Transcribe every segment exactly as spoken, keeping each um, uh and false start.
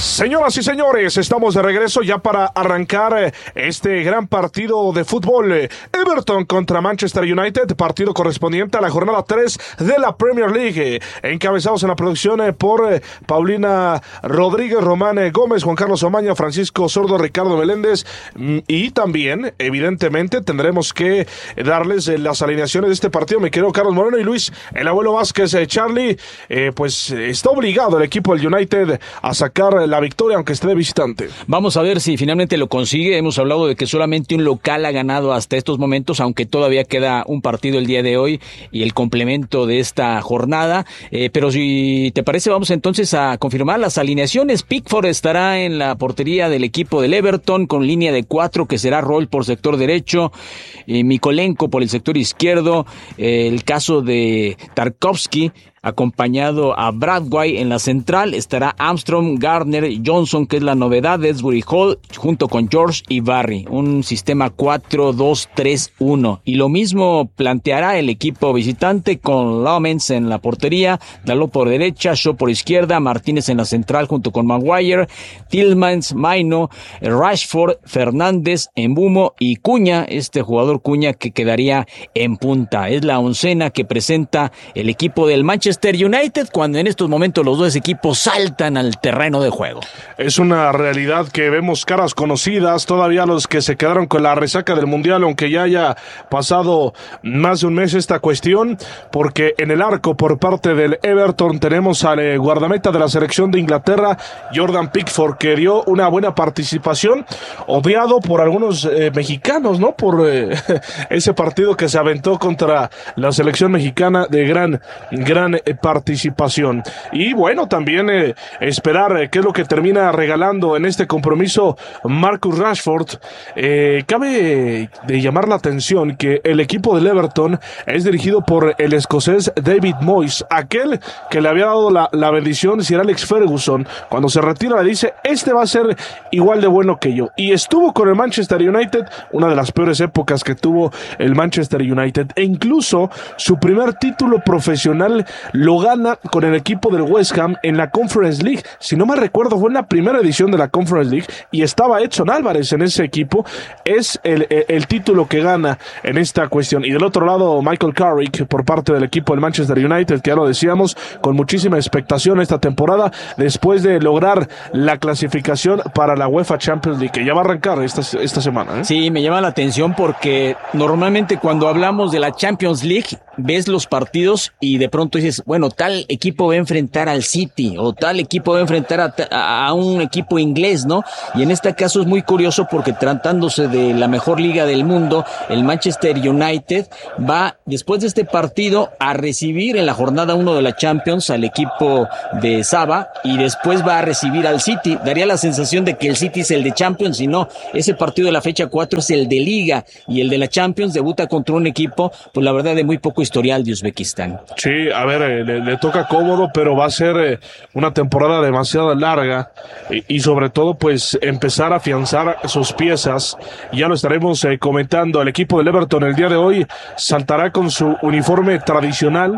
Señoras y señores, estamos de regreso ya para arrancar este gran partido de fútbol. Everton contra Manchester United, partido correspondiente a la jornada tres de la Premier League. Encabezados en la producción por Paulina Rodríguez, Román Gómez, Juan Carlos Omaña, Francisco Sordo, Ricardo Meléndez. Y también, evidentemente, tendremos que darles las alineaciones de este partido. Me quedo Carlos Moreno y Luis, el abuelo Vázquez. Charlie, eh, pues está obligado el equipo del United a sacar la victoria, aunque esté de visitante. Vamos a ver si finalmente lo consigue. Hemos hablado de que solamente un local ha ganado hasta estos momentos, aunque todavía queda un partido el día de hoy y el complemento de esta jornada. Eh, pero si te parece, vamos entonces a confirmar las alineaciones. Pickford estará en la portería del equipo del Everton con línea de cuatro, que será Roll por sector derecho, eh, Mikolenko por el sector izquierdo, eh, el caso de Tarkowski acompañado a Bradway en la central, estará Armstrong, Gardner, Johnson, que es la novedad, Desbury Hall, junto con George y Barry, un sistema cuatro dos tres uno, y lo mismo planteará el equipo visitante con Lomens en la portería, Dalot por derecha, Shaw por izquierda, Martínez en la central junto con Maguire, Tillmans, Maino, Rashford, Fernández, Mbeumo y Cuña, este jugador Cuña que quedaría en punta. Es la oncena que presenta el equipo del Manchester United cuando en estos momentos los dos equipos saltan al terreno de juego. Es una realidad que vemos caras conocidas, todavía los que se quedaron con la resaca del Mundial, aunque ya haya pasado más de un mes esta cuestión, porque en el arco por parte del Everton tenemos al eh, guardameta de la selección de Inglaterra, Jordan Pickford, que dio una buena participación, odiado por algunos eh, mexicanos, ¿no? Por eh, ese partido que se aventó contra la selección mexicana de gran, gran participación. Y bueno, también eh, esperar eh, qué es lo que termina regalando en este compromiso Marcus Rashford. Eh, cabe de llamar la atención que el equipo del Everton es dirigido por el escocés David Moyes, aquel que le había dado la, la bendición Sir Alex Ferguson. Cuando se retira le dice, este va a ser igual de bueno que yo, y estuvo con el Manchester United, una de las peores épocas que tuvo el Manchester United, e incluso su primer título profesional lo gana con el equipo del West Ham en la Conference League. Si no me recuerdo, fue en la primera edición de la Conference League y estaba Edson Álvarez en ese equipo. Es el, el, el título que gana en esta cuestión. Y del otro lado, Michael Carrick por parte del equipo del Manchester United, que ya lo decíamos, con muchísima expectación esta temporada, después de lograr la clasificación para la UEFA Champions League, que ya va a arrancar esta, esta semana, ¿eh? Sí, me llama la atención porque normalmente cuando hablamos de la Champions League, ves los partidos y de pronto dices, bueno, tal equipo va a enfrentar al City o tal equipo va a enfrentar a, a, a un equipo inglés, ¿no? Y en este caso es muy curioso porque tratándose de la mejor liga del mundo, el Manchester United va después de este partido a recibir en la jornada uno de la Champions al equipo de Saba y después va a recibir al City. Daría la sensación de que el City es el de Champions y no, ese partido de la fecha cuatro es el de Liga y el de la Champions debuta contra un equipo, pues la verdad, de muy poco historial de Uzbekistán. Sí, a ver, eh, le, le toca cómodo, pero va a ser eh, una temporada demasiado larga y, y sobre todo pues empezar a afianzar sus piezas. Ya lo estaremos eh, comentando. El equipo del Everton el día de hoy saltará con su uniforme tradicional,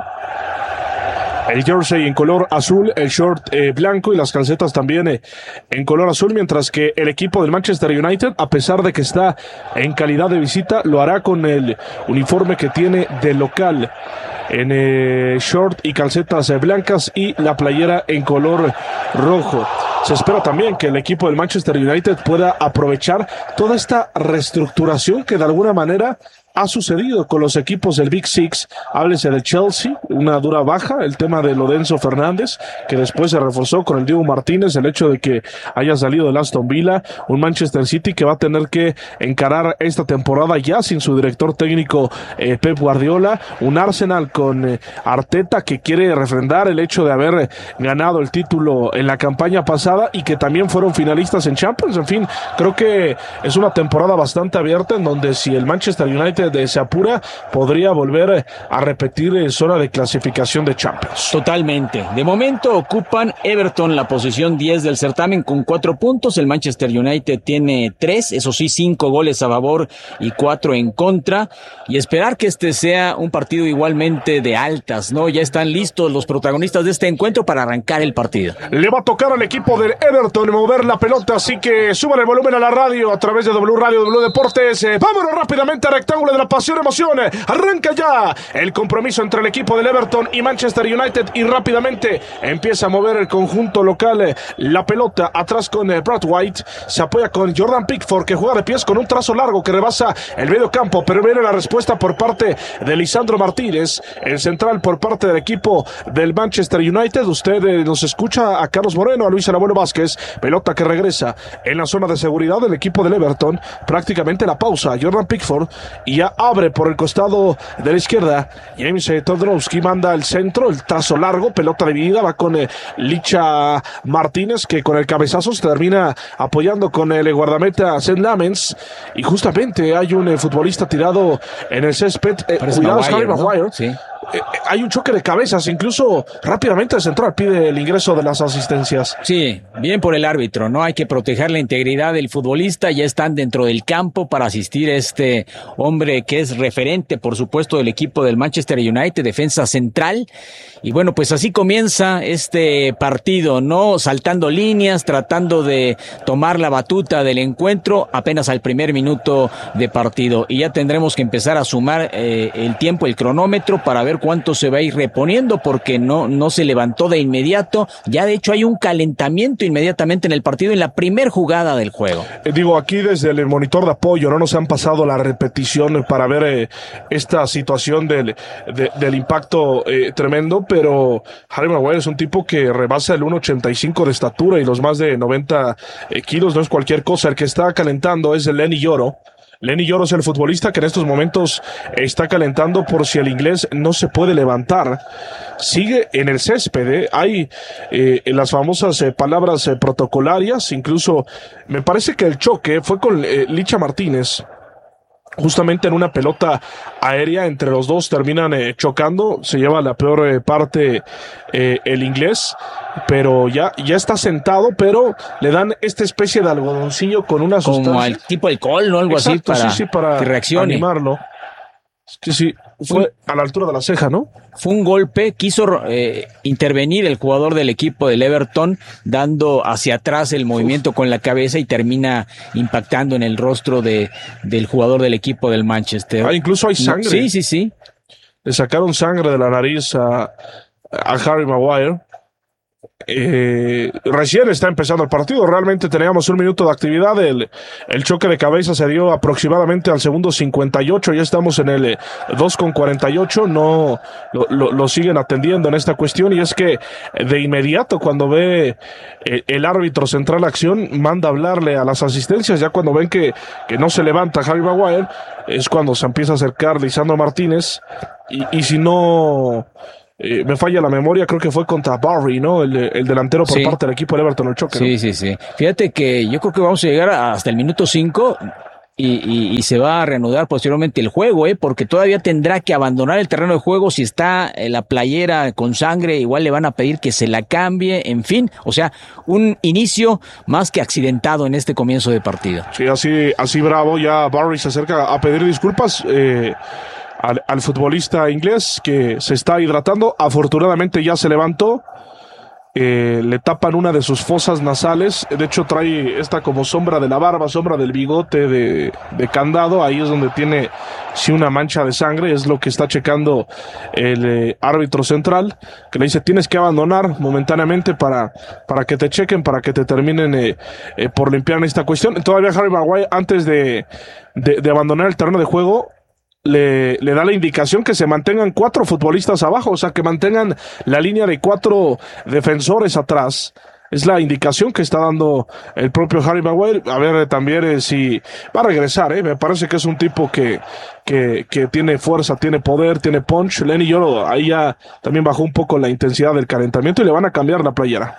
el jersey en color azul, el short eh, blanco y las calcetas también eh, en color azul, mientras que el equipo del Manchester United, a pesar de que está en calidad de visita, lo hará con el uniforme que tiene de local, en eh, short y calcetas eh, blancas y la playera en color rojo. Se espera también que el equipo del Manchester United pueda aprovechar toda esta reestructuración que de alguna manera ha sucedido con los equipos del Big Six. Háblese del Chelsea, una dura baja, el tema de Lorenzo Fernández, que después se reforzó con el Diego Martínez, el hecho de que haya salido del Aston Villa, un Manchester City que va a tener que encarar esta temporada ya sin su director técnico eh, Pep Guardiola, un Arsenal con eh, Arteta que quiere refrendar el hecho de haber eh, ganado el título en la campaña pasada y que también fueron finalistas en Champions. En fin, creo que es una temporada bastante abierta en donde si el Manchester United United se apura, podría volver a repetir zona de clasificación de Champions. Totalmente. De momento ocupan Everton la posición diez del certamen con cuatro puntos. El Manchester United tiene tres, eso sí, cinco goles a favor y cuatro en contra. Y esperar que este sea un partido igualmente de altas, ¿no? Ya están listos los protagonistas de este encuentro para arrancar el partido. Le va a tocar al equipo del Everton mover la pelota, así que suban el volumen a la radio a través de W Radio, W Deportes. Eh, vámonos rápidamente a rectángulo de la pasión, emoción. Arranca ya el compromiso entre el equipo del Everton y Manchester United y rápidamente empieza a mover el conjunto local eh, la pelota atrás con eh, Brad White. Se apoya con Jordan Pickford, que juega de pies con un trazo largo que rebasa el medio campo, pero viene la respuesta por parte de Lisandro Martínez, el central por parte del equipo del Manchester United. Usted eh, nos escucha a Carlos Moreno, a Luis El Abuelo Vázquez, pelota que regresa en la zona de seguridad del equipo del Everton, prácticamente la pausa, Jordan Pickford, y ya abre por el costado de la izquierda, James Todorowski manda el centro, el trazo largo, pelota dividida, va con eh, Licha Martínez, que con el cabezazo se termina apoyando con el guardameta Seth Lamens, y justamente hay un eh, futbolista tirado en el césped, eh, cuidado, Maguire, Harry Maguire, ¿no? Sí. Eh, hay un choque de cabezas, incluso rápidamente el central pide el ingreso de las asistencias. Sí, bien por el árbitro, ¿no? Hay que proteger la integridad del futbolista, ya están dentro del campo para asistir a este hombre que es referente, por supuesto, del equipo del Manchester United, defensa central, y bueno, pues así comienza este partido, ¿no? Saltando líneas, tratando de tomar la batuta del encuentro, apenas al primer minuto de partido, y ya tendremos que empezar a sumar eh, el tiempo, el cronómetro, para ver cuánto se va a ir reponiendo, porque no, no se levantó de inmediato. Ya de hecho hay un calentamiento inmediatamente en el partido, en la primer jugada del juego. Eh, digo, aquí desde el monitor de apoyo no nos han pasado la repetición para ver eh, esta situación del, de, del impacto eh, tremendo, pero Harry Maguire es un tipo que rebasa el uno ochenta y cinco de estatura y los más de noventa eh, kilos, no es cualquier cosa. El que está calentando es el Lenny Yoro. Lenny Yoro es el futbolista que en estos momentos está calentando por si el inglés no se puede levantar. Sigue en el césped, ¿eh? Hay eh, las famosas eh, palabras eh, protocolarias, incluso me parece que el choque fue con eh, Licha Martínez. Justamente en una pelota aérea entre los dos terminan eh, chocando, se lleva la peor eh, parte eh, el inglés, pero ya, ya está sentado, pero le dan esta especie de algodoncillo con una sustancia. Como al tipo alcohol, ¿no? Algo Exacto, así para, sí, sí, para que reaccione. animarlo. Sí, sí, fue a la altura de la ceja, ¿no? Fue un golpe, quiso eh, intervenir el jugador del equipo del Everton, dando hacia atrás el movimiento Uf. con la cabeza y termina impactando en el rostro de del jugador del equipo del Manchester. Ah, incluso hay sangre. Sí, sí, sí. Le sacaron sangre de la nariz a, a Harry Maguire. Eh, recién está empezando el partido, realmente teníamos un minuto de actividad, el, el choque de cabeza se dio aproximadamente al segundo cincuenta y ocho, ya estamos en el dos con cuarenta y ocho, no lo, lo, lo siguen atendiendo en esta cuestión, y es que de inmediato cuando ve el, el árbitro central acción, manda a hablarle a las asistencias, ya cuando ven que, que no se levanta Harry Maguire, es cuando se empieza a acercar Lisandro Martínez, y, y si no... Eh, me falla la memoria, creo que fue contra Barry, ¿no? El, el delantero por sí. parte del equipo de Everton, el choque. Sí, ¿no? sí, sí. Fíjate que yo creo que vamos a llegar hasta el minuto cinco y, y, y se va a reanudar posteriormente el juego, ¿eh? Porque todavía tendrá que abandonar el terreno de juego. Si está en la playera con sangre, igual le van a pedir que se la cambie, en fin. O sea, un inicio más que accidentado en este comienzo de partido. Sí, así, así bravo. Ya Barry se acerca a pedir disculpas. Eh... Al, al futbolista inglés que se está hidratando, afortunadamente ya se levantó, eh, le tapan una de sus fosas nasales, de hecho trae esta como sombra de la barba, sombra del bigote de, de candado, ahí es donde tiene sí una mancha de sangre, es lo que está checando el eh, árbitro central, que le dice tienes que abandonar momentáneamente para, para que te chequen, para que te terminen eh, eh, por limpiar esta cuestión. Todavía Harry Maguire antes de, de, de abandonar el terreno de juego, Le, le da la indicación que se mantengan cuatro futbolistas abajo, o sea, que mantengan la línea de cuatro defensores atrás. Es la indicación que está dando el propio Harry Maguire. A ver también eh, si va a regresar, ¿eh? Me parece que es un tipo que, que, que tiene fuerza, tiene poder, tiene punch. Lenny Yoro ahí ya también bajó un poco la intensidad del calentamiento y le van a cambiar la playera.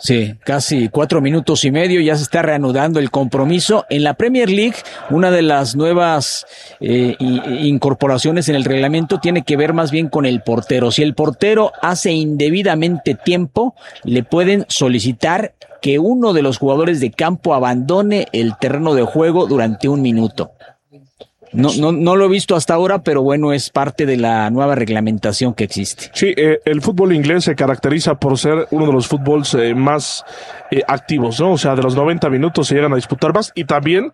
Sí, casi cuatro minutos y medio, ya se está reanudando el compromiso. En la Premier League, una de las nuevas eh, incorporaciones en el reglamento tiene que ver más bien con el portero. Si el portero hace indebidamente tiempo, le pueden solicitar que uno de los jugadores de campo abandone el terreno de juego durante un minuto. No, no, no lo he visto hasta ahora, pero bueno, es parte de la nueva reglamentación que existe. Sí, eh, el fútbol inglés se caracteriza por ser uno de los fútbols eh, más eh, activos, ¿no? O sea, de los noventa minutos se llegan a disputar más y también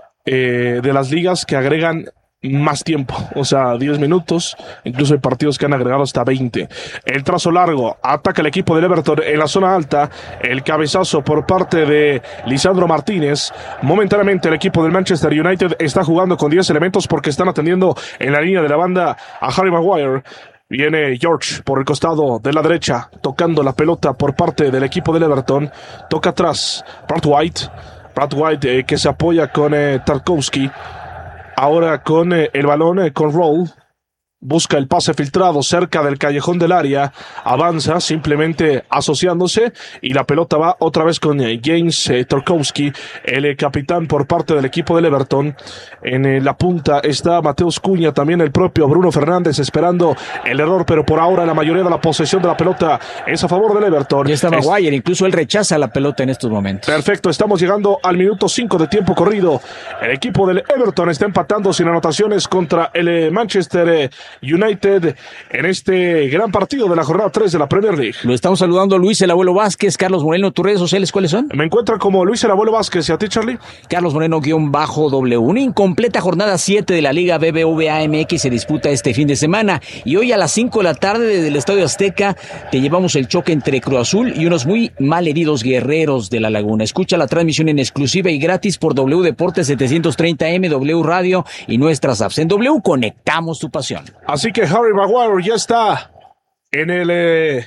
eh, de las ligas que agregan más tiempo, o sea, diez minutos, incluso hay partidos que han agregado hasta veinte. El trazo largo, ataca el equipo del Everton en la zona alta, el cabezazo por parte de Lisandro Martínez. Momentáneamente el equipo del Manchester United está jugando con diez elementos porque están atendiendo en la línea de la banda a Harry Maguire. Viene George por el costado de la derecha, tocando la pelota por parte del equipo del Everton. Toca atrás, Brad White, Brad White eh, que se apoya con eh, Tarkowski. Ahora con eh, el balón, eh, con Roll, busca el pase filtrado cerca del callejón del área, avanza simplemente asociándose y la pelota va otra vez con eh, James eh, Tarkowski, el eh, capitán por parte del equipo del Everton. En eh, la punta está Mateus Cunha, también el propio Bruno Fernández esperando el error, pero por ahora la mayoría de la posesión de la pelota es a favor del Everton. Ya está Maguire, es... incluso él rechaza la pelota en estos momentos. Perfecto, estamos llegando al minuto cinco de tiempo corrido. El equipo del Everton está empatando sin anotaciones contra el eh, Manchester eh, United en este gran partido de la jornada tres de la Premier League. Lo estamos saludando Luis el Abuelo Vázquez. Carlos Moreno, ¿tus redes sociales cuáles son? Me encuentran como Luis el Abuelo Vázquez. ¿Y a ti, Charlie? Carlos Moreno guión bajo W. Una incompleta jornada siete de la Liga B B V A M X se disputa este fin de semana y hoy a las cinco de la tarde desde el Estadio Azteca te llevamos el choque entre Cruz Azul y unos muy mal heridos Guerreros de la Laguna. Escucha la transmisión en exclusiva y gratis por W Deportes setecientos treinta M, W Radio y nuestras apps. En W conectamos tu pasión. Así que Harry Maguire ya está en el eh,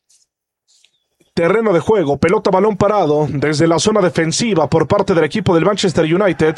terreno de juego. Pelota, balón parado desde la zona defensiva por parte del equipo del Manchester United.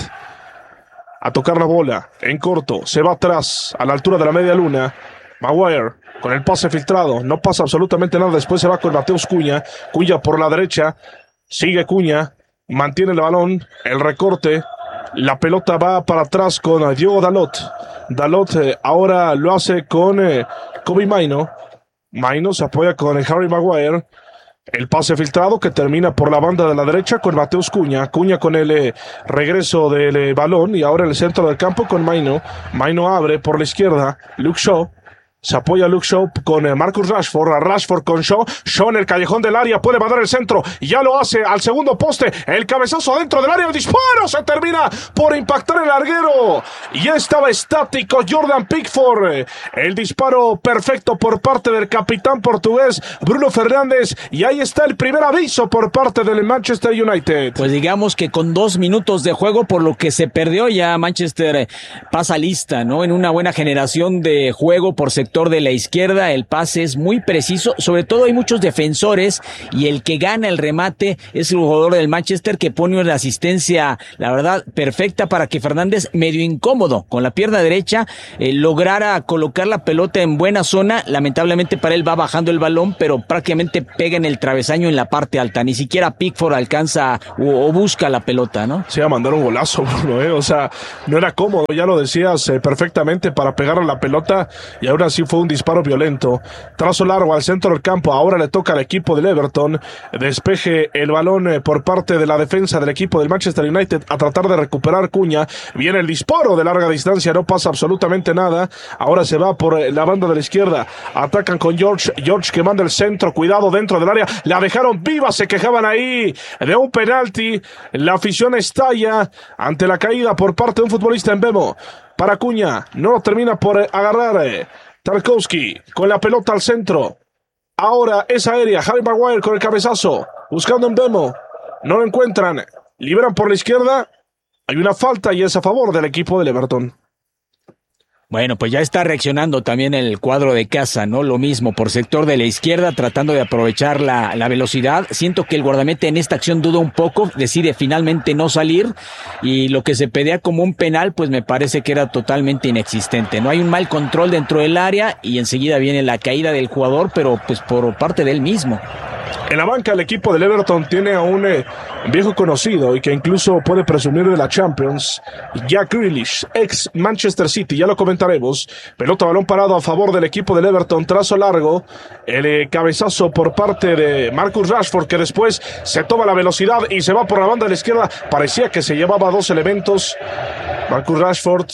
A tocar la bola en corto. Se va atrás a la altura de la media luna. Maguire con el pase filtrado. No pasa absolutamente nada. Después se va con Mateus Cunha. Cunha por la derecha. Sigue Cunha. Mantiene el balón. El recorte. La pelota va para atrás con Diogo Dalot. Dalot eh, ahora lo hace con eh, Kobbie Mainoo. Mainoo se apoya con eh, Harry Maguire. El pase filtrado que termina por la banda de la derecha con Mateus Cunha. Cunha con el eh, regreso del eh, balón y ahora en el centro del campo con Mainoo. Mainoo abre por la izquierda. Luke Shaw. Se apoya Luke Shaw con eh, Marcus Rashford. A Rashford con Shaw. Shaw en el callejón del área. Puede mandar el centro. Ya lo hace al segundo poste. El cabezazo adentro del área. El disparo se termina por impactar el larguero. Ya estaba estático Jordan Pickford. El disparo perfecto por parte del capitán portugués Bruno Fernández. Y ahí está el primer aviso por parte del Manchester United. Pues digamos que con dos minutos de juego, por lo que se perdió, ya Manchester pasa lista, ¿no? En una buena generación de juego por sector de la izquierda, el pase es muy preciso, sobre todo hay muchos defensores y el que gana el remate es el jugador del Manchester que pone una asistencia, la verdad, perfecta para que Fernández, medio incómodo, con la pierna derecha, eh, lograra colocar la pelota en buena zona. Lamentablemente para él va bajando el balón, pero prácticamente pega en el travesaño en la parte alta, ni siquiera Pickford alcanza o, o busca la pelota, ¿no? Se iba a mandar un golazo, Bruno, ¿eh? O sea, no era cómodo, ya lo decías eh, perfectamente para pegar a la pelota y ahora sí fue un disparo violento. Trazo largo al centro del campo. Ahora le toca al equipo del Everton. Despeje el balón eh, por parte de la defensa del equipo del Manchester United a tratar de recuperar Cunha. Viene el disparo de larga distancia. No pasa absolutamente nada. Ahora se va por eh, la banda de la izquierda. Atacan con George. George que manda el centro. Cuidado dentro del área. La dejaron viva. Se quejaban ahí de un penalti. La afición estalla ante la caída por parte de un futbolista en Bemo. Para Cunha. No lo termina por eh, agarrar. Eh. Tarkowski con la pelota al centro. Ahora es aérea. Harry Maguire con el cabezazo. Buscando un Bemo. No lo encuentran. Liberan por la izquierda. Hay una falta y es a favor del equipo del Everton. Bueno, pues ya está reaccionando también el cuadro de casa, ¿no? Lo mismo, por sector de la izquierda, tratando de aprovechar la, la velocidad. Siento que el guardameta en esta acción duda un poco, decide finalmente no salir, y lo que se pedía como un penal, pues me parece que era totalmente inexistente. No hay un mal control dentro del área y enseguida viene la caída del jugador, pero pues por parte de él mismo. En la banca el equipo del Everton tiene a un eh, viejo conocido y que incluso puede presumir de la Champions, Jack Grealish, ex Manchester City, ya lo comentaremos. Pelota, balón parado a favor del equipo del Everton, trazo largo, el eh, cabezazo por parte de Marcus Rashford, que después se toma la velocidad y se va por la banda de la izquierda. Parecía que se llevaba dos elementos Marcus Rashford,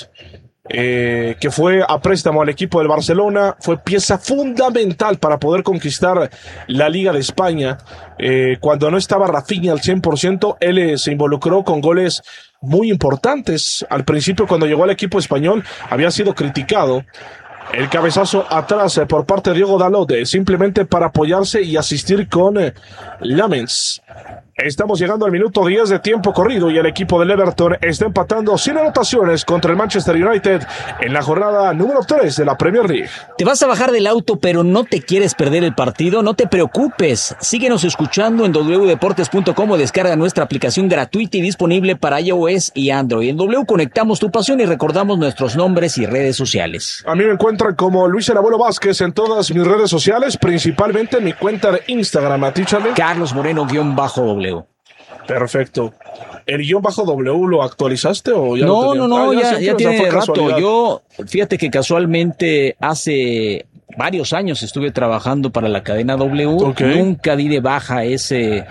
Eh, que fue a préstamo al equipo del Barcelona, fue pieza fundamental para poder conquistar la Liga de España. Eh, cuando no estaba Rafinha al cien por ciento, él eh, se involucró con goles muy importantes. Al principio, cuando llegó al equipo español, había sido criticado. El cabezazo atrás eh, por parte de Diogo Dalot, eh, simplemente para apoyarse y asistir con eh, Lamens. Estamos llegando al minuto diez de tiempo corrido y el equipo del Everton está empatando sin anotaciones contra el Manchester United en la jornada número tres de la Premier League. Te vas a bajar del auto, pero no te quieres perder el partido. No te preocupes. Síguenos escuchando en doble u deportes punto com o descarga nuestra aplicación gratuita y disponible para iOS y Android. En W conectamos tu pasión y recordamos nuestros nombres y redes sociales. A mí me encuentran como Luis el Abuelo Vázquez en todas mis redes sociales, principalmente en mi cuenta de Instagram. ¿A ti, Charlie? Carlos Moreno guión bajo W. Perfecto. ¿El guión bajo W lo actualizaste o ya no? lo No, no, ah, ya, ya, ya tiene fue rato. casualidad. Yo, fíjate que casualmente hace varios años estuve trabajando para la cadena W. Okay. Nunca di de baja ese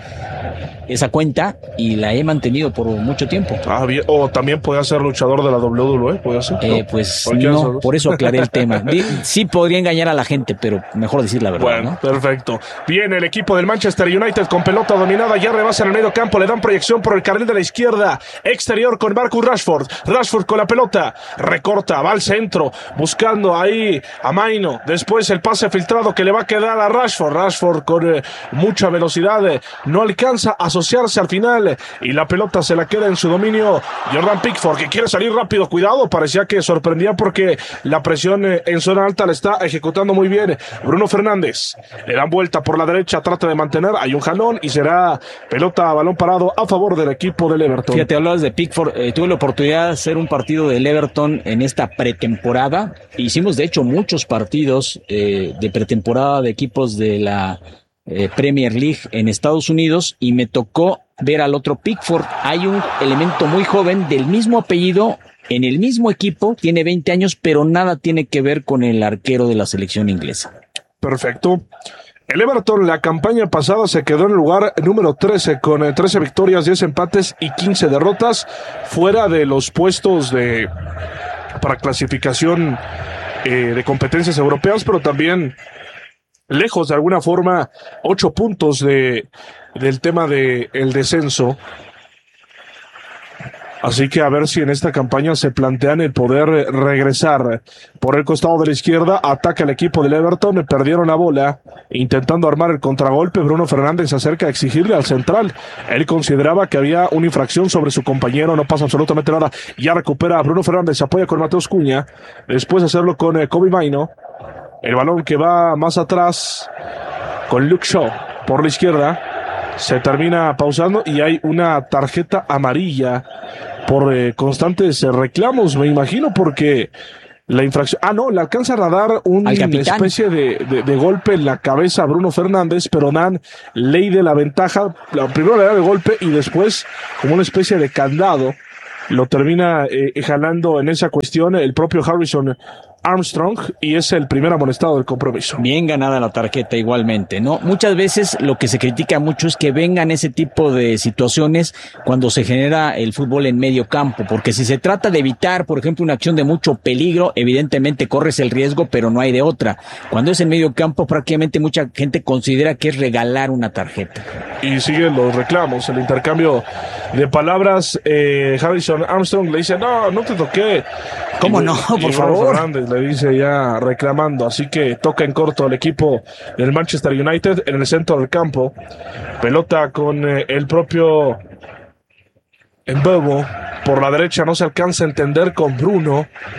esa cuenta y la he mantenido por mucho tiempo. Ah, bien. O también podía ser luchador de la W W E, ¿puede ser? Eh, ¿No? pues Cualquiera no, de esos. por eso aclaré el tema. Di- Sí podría engañar a la gente, pero mejor decir la verdad, Bueno, ¿no? perfecto. Bien, el equipo del Manchester United con pelota dominada, ya rebasa en el medio campo, le dan proyección por el carril de la izquierda, exterior con Marcus Rashford, Rashford con la pelota, recorta, va al centro, buscando ahí a Maino, después el pase filtrado que le va a quedar a Rashford, Rashford con eh, mucha velocidad, eh, no alcanza a asociarse al final, eh, y la pelota se la queda en su dominio Jordan Pickford, que quiere salir rápido, cuidado, parecía que sorprendía porque la presión eh, en zona alta la está ejecutando muy bien Bruno Fernández, le dan vuelta por la derecha, trata de mantener, hay un jalón y será pelota a balón parado a favor del equipo del Everton. Fíjate, hablabas de Pickford, eh, tuve la oportunidad de hacer un partido del Everton en esta pretemporada. Hicimos de hecho muchos partidos eh, de pretemporada de equipos de la eh, Premier League en Estados Unidos y me tocó ver al otro Pickford. Hay un elemento muy joven del mismo apellido en el mismo equipo, tiene veinte años, pero nada tiene que ver con el arquero de la selección inglesa. Perfecto. El Everton la campaña pasada se quedó en el lugar número trece con eh, trece victorias, diez empates y quince derrotas, fuera de los puestos de para clasificación eh, de competencias europeas, pero también lejos de alguna forma, ocho puntos de del tema de el descenso. Así que a ver si en esta campaña se plantean el poder regresar. Por el costado de la izquierda, ataca el equipo del Everton, perdieron la bola, intentando armar el contragolpe. Bruno Fernández se acerca a exigirle al central. Él consideraba que había una infracción sobre su compañero, no pasa absolutamente nada. Ya recupera a Bruno Fernández, se apoya con Mateus Cunha, después de hacerlo con eh, Kobe Maino. El balón que va más atrás con Luke Shaw por la izquierda. Se termina pausando y hay una tarjeta amarilla por eh, constantes eh, reclamos, me imagino, porque la infracción... Ah, no, le alcanza a dar una especie de, de, de golpe en la cabeza a Bruno Fernández, pero dan ley de la ventaja. La, primero le da el golpe y después, como una especie de candado, lo termina eh, jalando en esa cuestión el propio Harrison Armstrong y es el primer amonestado del compromiso. Bien ganada la tarjeta igualmente, ¿no? Muchas veces lo que se critica mucho es que vengan ese tipo de situaciones cuando se genera el fútbol en medio campo, porque si se trata de evitar, por ejemplo, una acción de mucho peligro, evidentemente corres el riesgo, pero no hay de otra. Cuando es en medio campo, prácticamente mucha gente considera que es regalar una tarjeta. Y siguen los reclamos, el intercambio de palabras. eh, Harrison Armstrong le dice, no, no te toqué. ¿Cómo y, no? y Por Bruno favor. Fernández le dice ya reclamando, así que toca en corto el equipo del Manchester United en el centro del campo. Pelota con eh, el propio Mbeumo por la derecha, no se alcanza a entender con Bruno.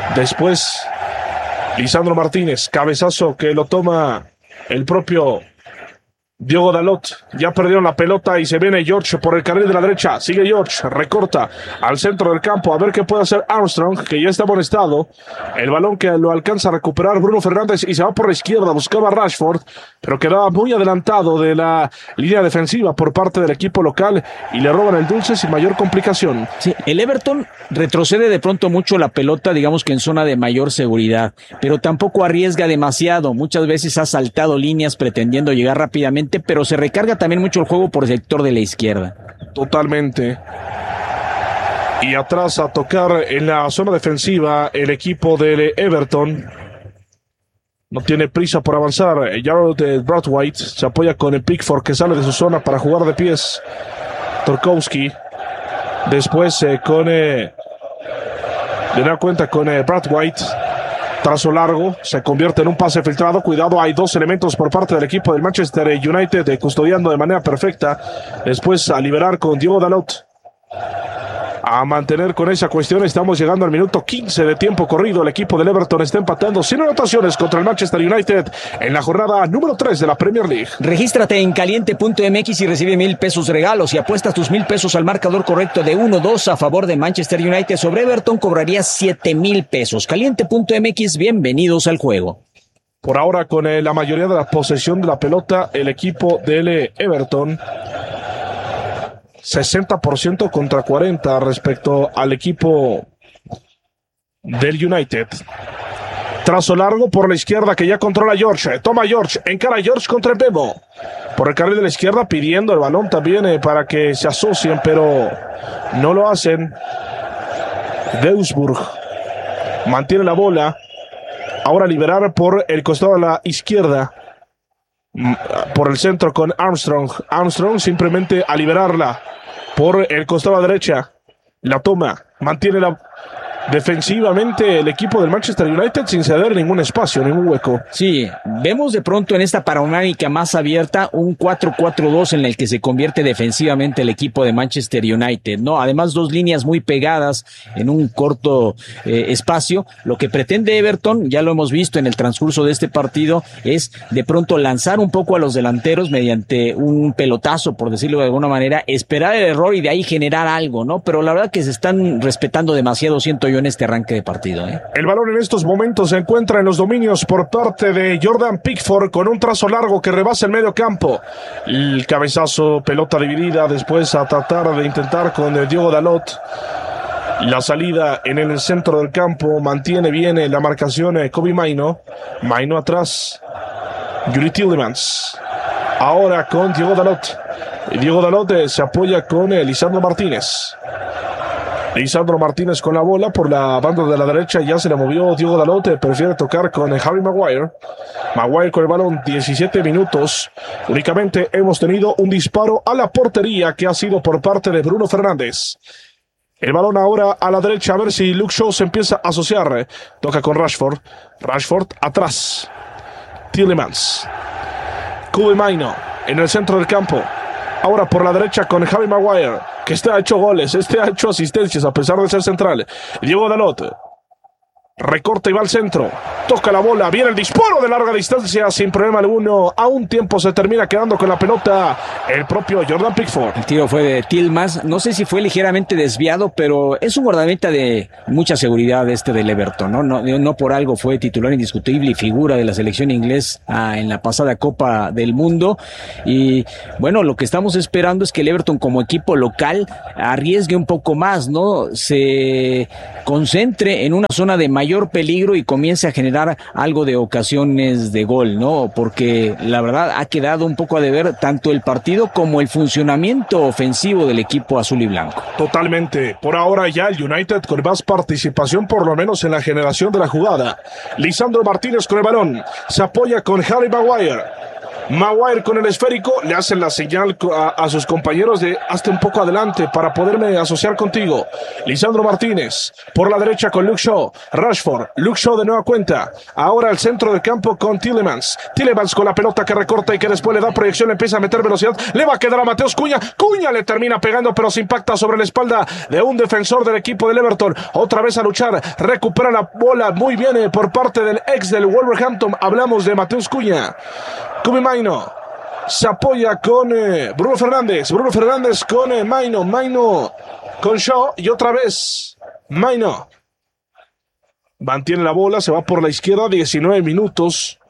Después, Lisandro Martínez, cabezazo que lo toma el propio Diogo Dalot. Ya perdieron la pelota y se viene George por el carril de la derecha. Sigue George, recorta al centro del campo. A ver qué puede hacer Armstrong, que ya está amonestado. El balón que lo alcanza a recuperar Bruno Fernández y se va por la izquierda. Buscaba a Rashford, pero quedaba muy adelantado de la línea defensiva por parte del equipo local y le roban el dulce sin mayor complicación. Sí, el Everton retrocede de pronto mucho la pelota, digamos que en zona de mayor seguridad, pero tampoco arriesga demasiado. Muchas veces ha saltado líneas pretendiendo llegar rápidamente, pero se recarga también mucho el juego por el sector de la izquierda. Totalmente. Y atrás a tocar en la zona defensiva el equipo del Everton. No tiene prisa por avanzar. Jarrod Braithwaite se apoya con el Pickford que sale de su zona para jugar de pies. Tarkowski. Después eh, con... Eh, de dar cuenta con eh, Braithwaite. Trazo largo, se convierte en un pase filtrado. Cuidado, hay dos elementos por parte del equipo del Manchester United eh, custodiando de manera perfecta. Después a liberar con Diogo Dalot. A mantener con esa cuestión. Estamos llegando al minuto quince de tiempo corrido. El equipo del Everton está empatando sin anotaciones contra el Manchester United en la jornada número tres de la Premier League. Regístrate en caliente punto m x y recibe mil pesos regalos. Y apuestas tus mil pesos al marcador correcto de uno dos a favor de Manchester United sobre Everton, cobrarías siete mil pesos. caliente punto m x, bienvenidos al juego. Por ahora, con eh, la mayoría de la posesión de la pelota, el equipo del eh, Everton... sesenta por ciento contra cuarenta respecto al equipo del United. Trazo largo por la izquierda que ya controla George. Toma George, encara George contra el Bemo. Por el carril de la izquierda pidiendo el balón también eh, para que se asocien, pero no lo hacen. Deusburg mantiene la bola. Ahora liberar por el costado de la izquierda. Por el centro con Armstrong. Armstrong simplemente a liberarla. Por el costado a la derecha. La toma. Mantiene la... defensivamente el equipo del Manchester United sin ceder ningún espacio, ningún hueco. Sí, vemos de pronto en esta panorámica más abierta un cuatro cuatro dos en el que se convierte defensivamente el equipo de Manchester United, ¿no? Además, dos líneas muy pegadas en un corto eh, espacio. Lo que pretende Everton, ya lo hemos visto en el transcurso de este partido, es de pronto lanzar un poco a los delanteros mediante un pelotazo, por decirlo de alguna manera, esperar el error y de ahí generar algo, ¿no? Pero la verdad que se están respetando demasiado, siento yo, en este arranque de partido, ¿eh? El balón en estos momentos se encuentra en los dominios por parte de Jordan Pickford con un trazo largo que rebasa el medio campo. El cabezazo, pelota dividida, después a tratar de intentar con el Diogo Dalot. La salida en el centro del campo, mantiene bien la marcación Kobbie Mainoo. Mainoo atrás, Youri Tielemans. Ahora con Diogo Dalot. Diogo Dalot se apoya con Lisandro Martínez. Lisandro Martínez con la bola por la banda de la derecha, ya se la movió Diogo Dalot, prefiere tocar con Harry Maguire. Maguire con el balón, diecisiete minutos. Únicamente hemos tenido un disparo a la portería que ha sido por parte de Bruno Fernández. El balón ahora a la derecha, a ver si Luke Shaw se empieza a asociar. Toca con Rashford. Rashford atrás. Tielemans. Kobbie Mainoo en el centro del campo. Ahora por la derecha con Harry Maguire, que este ha hecho goles, este ha hecho asistencias a pesar de ser central. Diogo Dalot. Recorta y va al centro. Toca la bola. Viene el disparo de larga distancia sin problema alguno. A un tiempo se termina quedando con la pelota el propio Jordan Pickford. El tiro fue de Tielemans. No sé si fue ligeramente desviado, pero es un guardameta de mucha seguridad este del Everton, ¿no? No, no por algo fue titular indiscutible y figura de la selección inglesa ah, en la pasada Copa del Mundo. Y bueno, lo que estamos esperando es que el Everton como equipo local arriesgue un poco más, ¿no? Se concentre en una zona de mayor mayor peligro y comience a generar algo de ocasiones de gol, ¿no? Porque la verdad ha quedado un poco a deber tanto el partido como el funcionamiento ofensivo del equipo azul y blanco. Totalmente. Por ahora ya el United con más participación, por lo menos en la generación de la jugada. Lisandro Martínez con el balón. Se apoya con Harry Maguire. Maguire con el esférico, le hacen la señal a, a sus compañeros de hazte un poco adelante para poderme asociar contigo. Lisandro Martínez por la derecha con Luke Shaw, Rashford, Luke Shaw de nueva cuenta, ahora al centro del campo con Tielemans, Tielemans con la pelota que recorta y que después le da proyección, empieza a meter velocidad, le va a quedar a Mateus Cunha, Cunha le termina pegando pero se impacta sobre la espalda de un defensor del equipo del Everton, otra vez a luchar, recupera la bola muy bien eh, por parte del ex del Wolverhampton, hablamos de Mateus Cunha. Kobbie Mainoo se apoya con eh, Bruno Fernández, Bruno Fernández con eh, Mainoo, Mainoo con Shaw y otra vez Mainoo mantiene la bola, se va por la izquierda, diecinueve minutos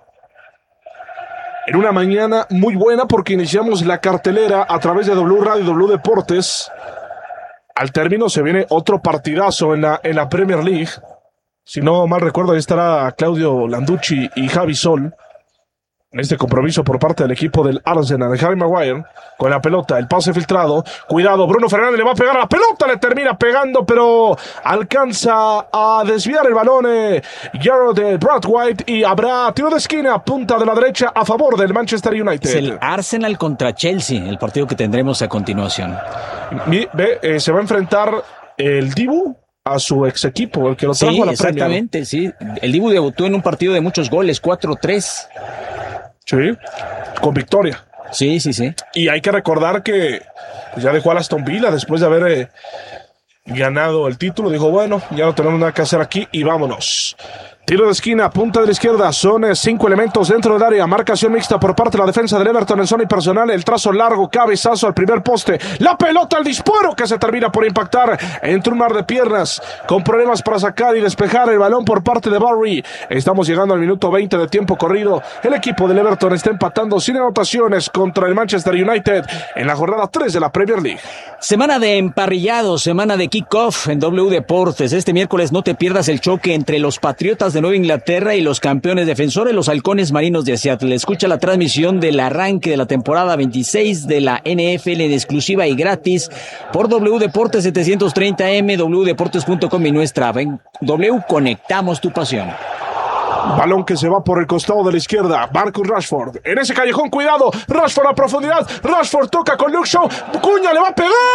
en una mañana muy buena porque iniciamos la cartelera a través de W Radio y W Deportes. Al término se viene otro partidazo en la, en la Premier League, si no mal recuerdo ahí estará Claudio Landucci y Javi Sol en este compromiso por parte del equipo del Arsenal. Harry Maguire con la pelota, el pase filtrado, cuidado, Bruno Fernández le va a pegar a la pelota, le termina pegando, pero alcanza a desviar el balón eh, Jarrod Brad White y habrá tiro de esquina, punta de la derecha a favor del Manchester United. Es el Arsenal contra Chelsea, el partido que tendremos a continuación. Ve, eh, se va a enfrentar el Dibu a su ex equipo, el que lo trajo sí, a la exactamente, Premier. Sí. El Dibu debutó en un partido de muchos goles, cuatro tres. Sí, con victoria. Sí, sí, sí. Y hay que recordar que pues, ya dejó a Aston Villa después de haber eh, ganado el título. Dijo, bueno, ya no tenemos nada que hacer aquí y vámonos. Tiro de esquina, punta de la izquierda, son eh, cinco elementos dentro del área, marcación mixta por parte de la defensa del Everton en zona personal, el trazo largo, cabezazo al primer poste, la pelota al disparo que se termina por impactar entre un mar de piernas, con problemas para sacar y despejar el balón por parte de Barry. Estamos llegando al minuto veinte de tiempo corrido, el equipo del Everton está empatando sin anotaciones contra el Manchester United en la jornada tres de la Premier League. Semana de emparrillados, semana de kickoff en W Deportes. Este miércoles no te pierdas el choque entre los Patriotas de Nueva Inglaterra y los campeones defensores, los Halcones Marinos de Seattle. Escucha la transmisión del arranque de la temporada veintiséis de la N F L en exclusiva y gratis por W Deportes setecientos treinta M, w deportes punto com y nuestra en W Conectamos tu pasión. Balón que se va por el costado de la izquierda. Marcus Rashford. En ese callejón, cuidado. Rashford a profundidad. Rashford toca con Luke Shaw. Cunha le va a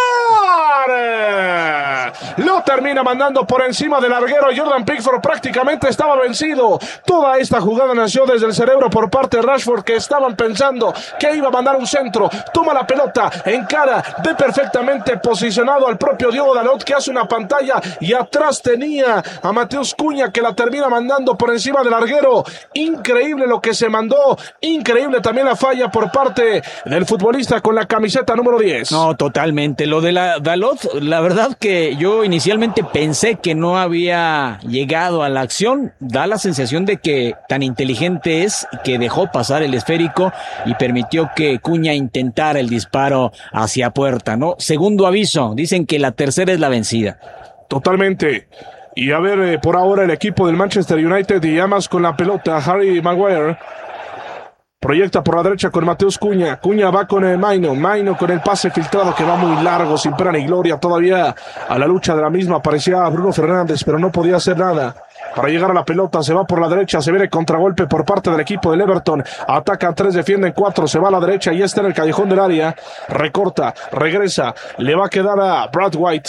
pegar. Lo termina mandando por encima del larguero. Jordan Pickford prácticamente estaba vencido. Toda esta jugada nació desde el cerebro por parte de Rashford, que estaban pensando que iba a mandar un centro. Toma la pelota en cara de perfectamente posicionado al propio Diogo Dalot, que hace una pantalla, y atrás tenía a Mateus Cunha, que la termina mandando por encima del larguero. Increíble lo que se mandó, increíble también la falla por parte del futbolista con la camiseta número diez. No, totalmente. Lo de la Dalot, la verdad que yo inicialmente pensé que no había llegado a la acción. Da la sensación de que tan inteligente es que dejó pasar el esférico y permitió que Cunha intentara el disparo hacia puerta, ¿no? Segundo aviso, dicen que la tercera es la vencida. Totalmente. Y a ver, eh, por ahora el equipo del Manchester United, y amas con la pelota, Harry Maguire proyecta por la derecha con Mateus Cunha. Cunha va con el Mainoo, Mainoo con el pase filtrado que va muy largo, sin pena ni gloria. Todavía a la lucha de la misma parecía Bruno Fernández, pero no podía hacer nada para llegar a la pelota. Se va por la derecha, se viene contragolpe por parte del equipo del Everton. Atacan tres, defienden cuatro, se va a la derecha y está en el callejón del área. Recorta, regresa, le va a quedar a Brad White.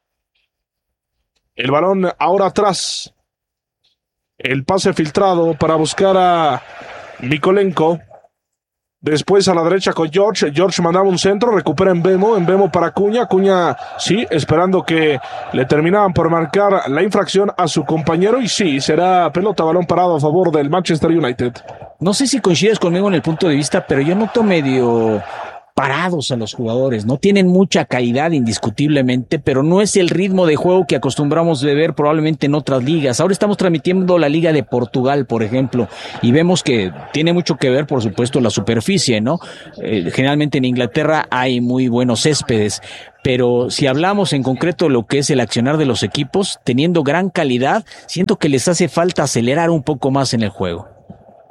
El balón ahora atrás. El pase filtrado para buscar a Mikolenko. Después a la derecha con George. George mandaba un centro, recupera en Mbemo. Mbemo para Cunha. Cunha, sí, esperando que le terminaban por marcar la infracción a su compañero. Y sí, será pelota, balón parado a favor del Manchester United. No sé si coincides conmigo en el punto de vista, pero yo noto medio parados a los jugadores, no tienen mucha calidad indiscutiblemente, pero no es el ritmo de juego que acostumbramos de ver probablemente en otras ligas. Ahora estamos transmitiendo la Liga de Portugal, por ejemplo, y vemos que tiene mucho que ver, por supuesto, la superficie, ¿no? Eh, generalmente en Inglaterra hay muy buenos céspedes, pero si hablamos en concreto de lo que es el accionar de los equipos, teniendo gran calidad, siento que les hace falta acelerar un poco más en el juego.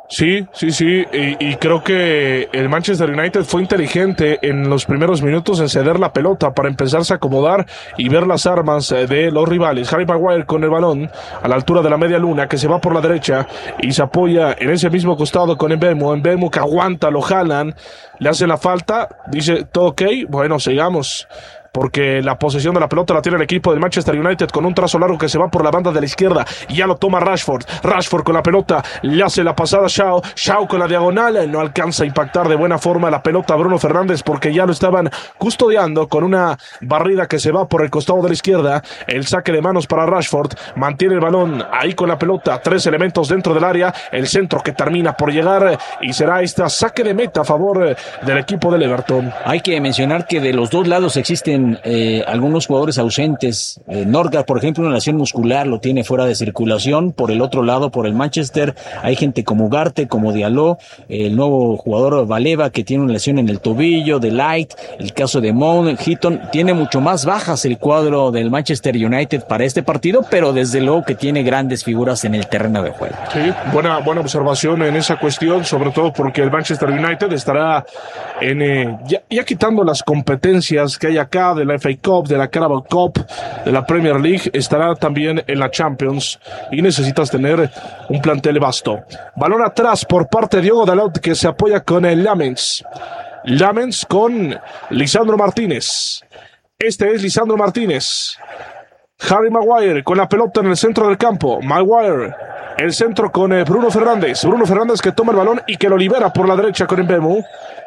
Sí, sí, sí, y, y creo que el Manchester United fue inteligente en los primeros minutos en ceder la pelota para empezarse a acomodar y ver las armas de los rivales. Harry Maguire con el balón a la altura de la media luna, que se va por la derecha y se apoya en ese mismo costado con Mbeumo. Mbeumo que aguanta, lo jalan, le hace la falta, dice todo ok, bueno, sigamos, porque la posesión de la pelota la tiene el equipo del Manchester United con un trazo largo que se va por la banda de la izquierda y ya lo toma Rashford. Rashford con la pelota, le hace la pasada a Shaw, Shaw con la diagonal, no alcanza a impactar de buena forma la pelota a Bruno Fernández porque ya lo estaban custodiando con una barrida que se va por el costado de la izquierda. El saque de manos para Rashford, mantiene el balón ahí con la pelota, tres elementos dentro del área, el centro que termina por llegar y será este saque de meta a favor del equipo del Everton. Hay que mencionar que de los dos lados existen Eh, algunos jugadores ausentes. eh, Norgard, por ejemplo, una lesión muscular, lo tiene fuera de circulación. Por el otro lado, por el Manchester, hay gente como Ugarte, como Diallo, el nuevo jugador Baleva que tiene una lesión en el tobillo, de Light, el caso de Mount, Heaton. Tiene mucho más bajas el cuadro del Manchester United para este partido, pero desde luego que tiene grandes figuras en el terreno de juego. Sí, buena, buena observación en esa cuestión, sobre todo porque el Manchester United estará en eh, ya, ya quitando las competencias que hay acá de la F A Cup, de la Carabao Cup, de la Premier League, estará también en la Champions y necesitas tener un plantel vasto. Balón atrás por parte de Diogo Dalot que se apoya con el Lamens. Lamens con Lisandro Martínez. Este es Lisandro Martínez. Harry Maguire con la pelota en el centro del campo. Maguire, el centro con eh, Bruno Fernández. Bruno Fernández que toma el balón y que lo libera por la derecha con Mbeumo.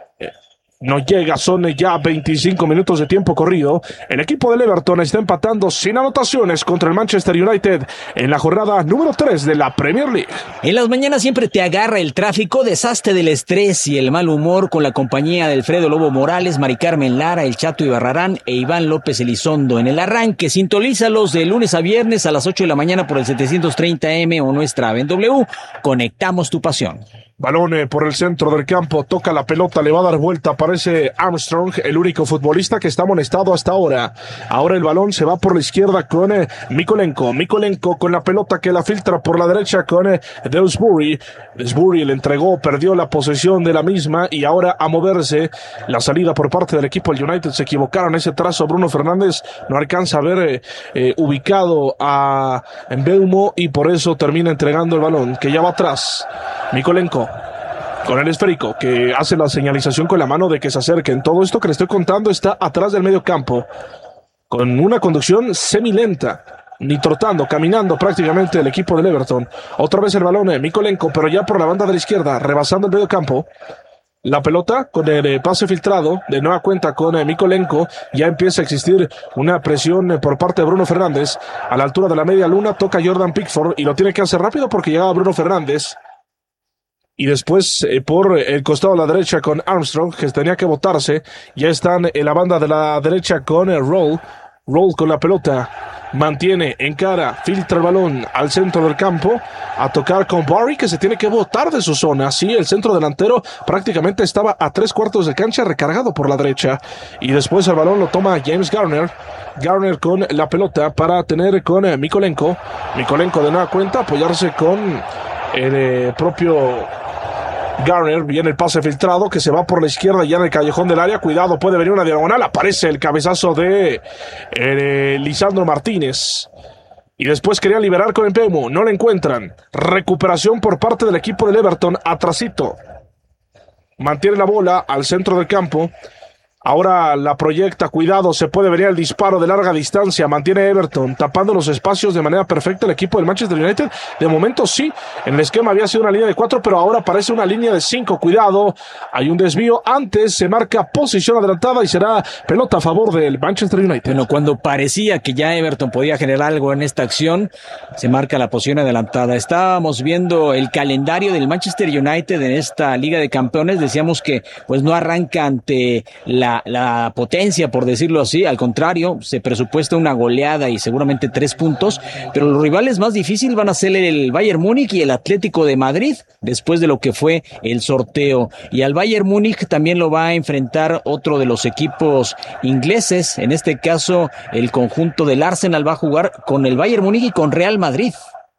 No llega, son ya veinticinco minutos de tiempo corrido. El equipo del Everton está empatando sin anotaciones contra el Manchester United en la jornada número tres de la Premier League. En las mañanas siempre te agarra el tráfico, deshazte del estrés y el mal humor con la compañía de Alfredo Lobo Morales, Mari Carmen Lara, el Chato Ibarrarán e Iván López Elizondo. En el arranque, sintonízalos de lunes a viernes a las ocho de la mañana por el setecientos treinta eme o nuestra app en W. Conectamos tu pasión. Balón eh, por el centro del campo, toca la pelota, le va a dar vuelta, aparece Armstrong, el único futbolista que está amonestado hasta ahora. Ahora el balón se va por la izquierda con eh, Mikolenko, Mikolenko con la pelota que la filtra por la derecha con eh, Dewsbury. Dewsbury le entregó, perdió la posesión de la misma y ahora a moverse la salida por parte del equipo del United. Se equivocaron ese trazo, Bruno Fernández no alcanza a ver eh, eh, ubicado a Mbeumo y por eso termina entregando el balón que ya va atrás. Mikolenko con el esférico que hace la señalización con la mano de que se acerquen. Todo esto que le estoy contando está atrás del medio campo con una conducción semilenta, ni trotando, caminando prácticamente el equipo del Everton. Otra vez el balón de Mikolenko, pero ya por la banda de la izquierda, rebasando el medio campo. La pelota con el eh, pase filtrado, de nueva cuenta con eh, Mikolenko, ya empieza a existir una presión eh, por parte de Bruno Fernández. A la altura de la media luna toca Jordan Pickford y lo tiene que hacer rápido porque llegaba Bruno Fernández. Y después eh, por el costado de la derecha con Armstrong, que tenía que botarse. Ya están en la banda de la derecha con eh, Roll. Roll con la pelota. Mantiene en cara, filtra el balón al centro del campo. A tocar con Barry, que se tiene que botar de su zona. Sí, el centro delantero prácticamente estaba a tres cuartos de cancha recargado por la derecha. Y después el balón lo toma James Garner. Garner con la pelota para tener con eh, Mikolenko. Mikolenko de nueva cuenta, apoyarse con el eh, propio Garner. Viene el pase filtrado que se va por la izquierda ya en el callejón del área. Cuidado, puede venir una diagonal. Aparece el cabezazo de eh, Lisandro Martínez. Y después quería liberar con Mbeumo. No lo encuentran. Recuperación por parte del equipo del Everton. Atrasito. Mantiene la bola al centro del campo. Ahora la proyecta, cuidado, se puede venir el disparo de larga distancia, mantiene Everton, tapando los espacios de manera perfecta el equipo del Manchester United. De momento sí, en el esquema había sido una línea de cuatro, pero ahora parece una línea de cinco, cuidado, hay un desvío, antes se marca posición adelantada y será pelota a favor del Manchester United. Bueno, cuando parecía que ya Everton podía generar algo en esta acción, se marca la posición adelantada. Estábamos viendo el calendario del Manchester United en esta Liga de Campeones, decíamos que pues no arranca ante la La, la potencia, por decirlo así. Al contrario, se presupuesta una goleada y seguramente tres puntos, pero los rivales más difíciles van a ser el Bayern Múnich y el Atlético de Madrid, después de lo que fue el sorteo. Y al Bayern Múnich también lo va a enfrentar otro de los equipos ingleses, en este caso el conjunto del Arsenal va a jugar con el Bayern Múnich y con Real Madrid.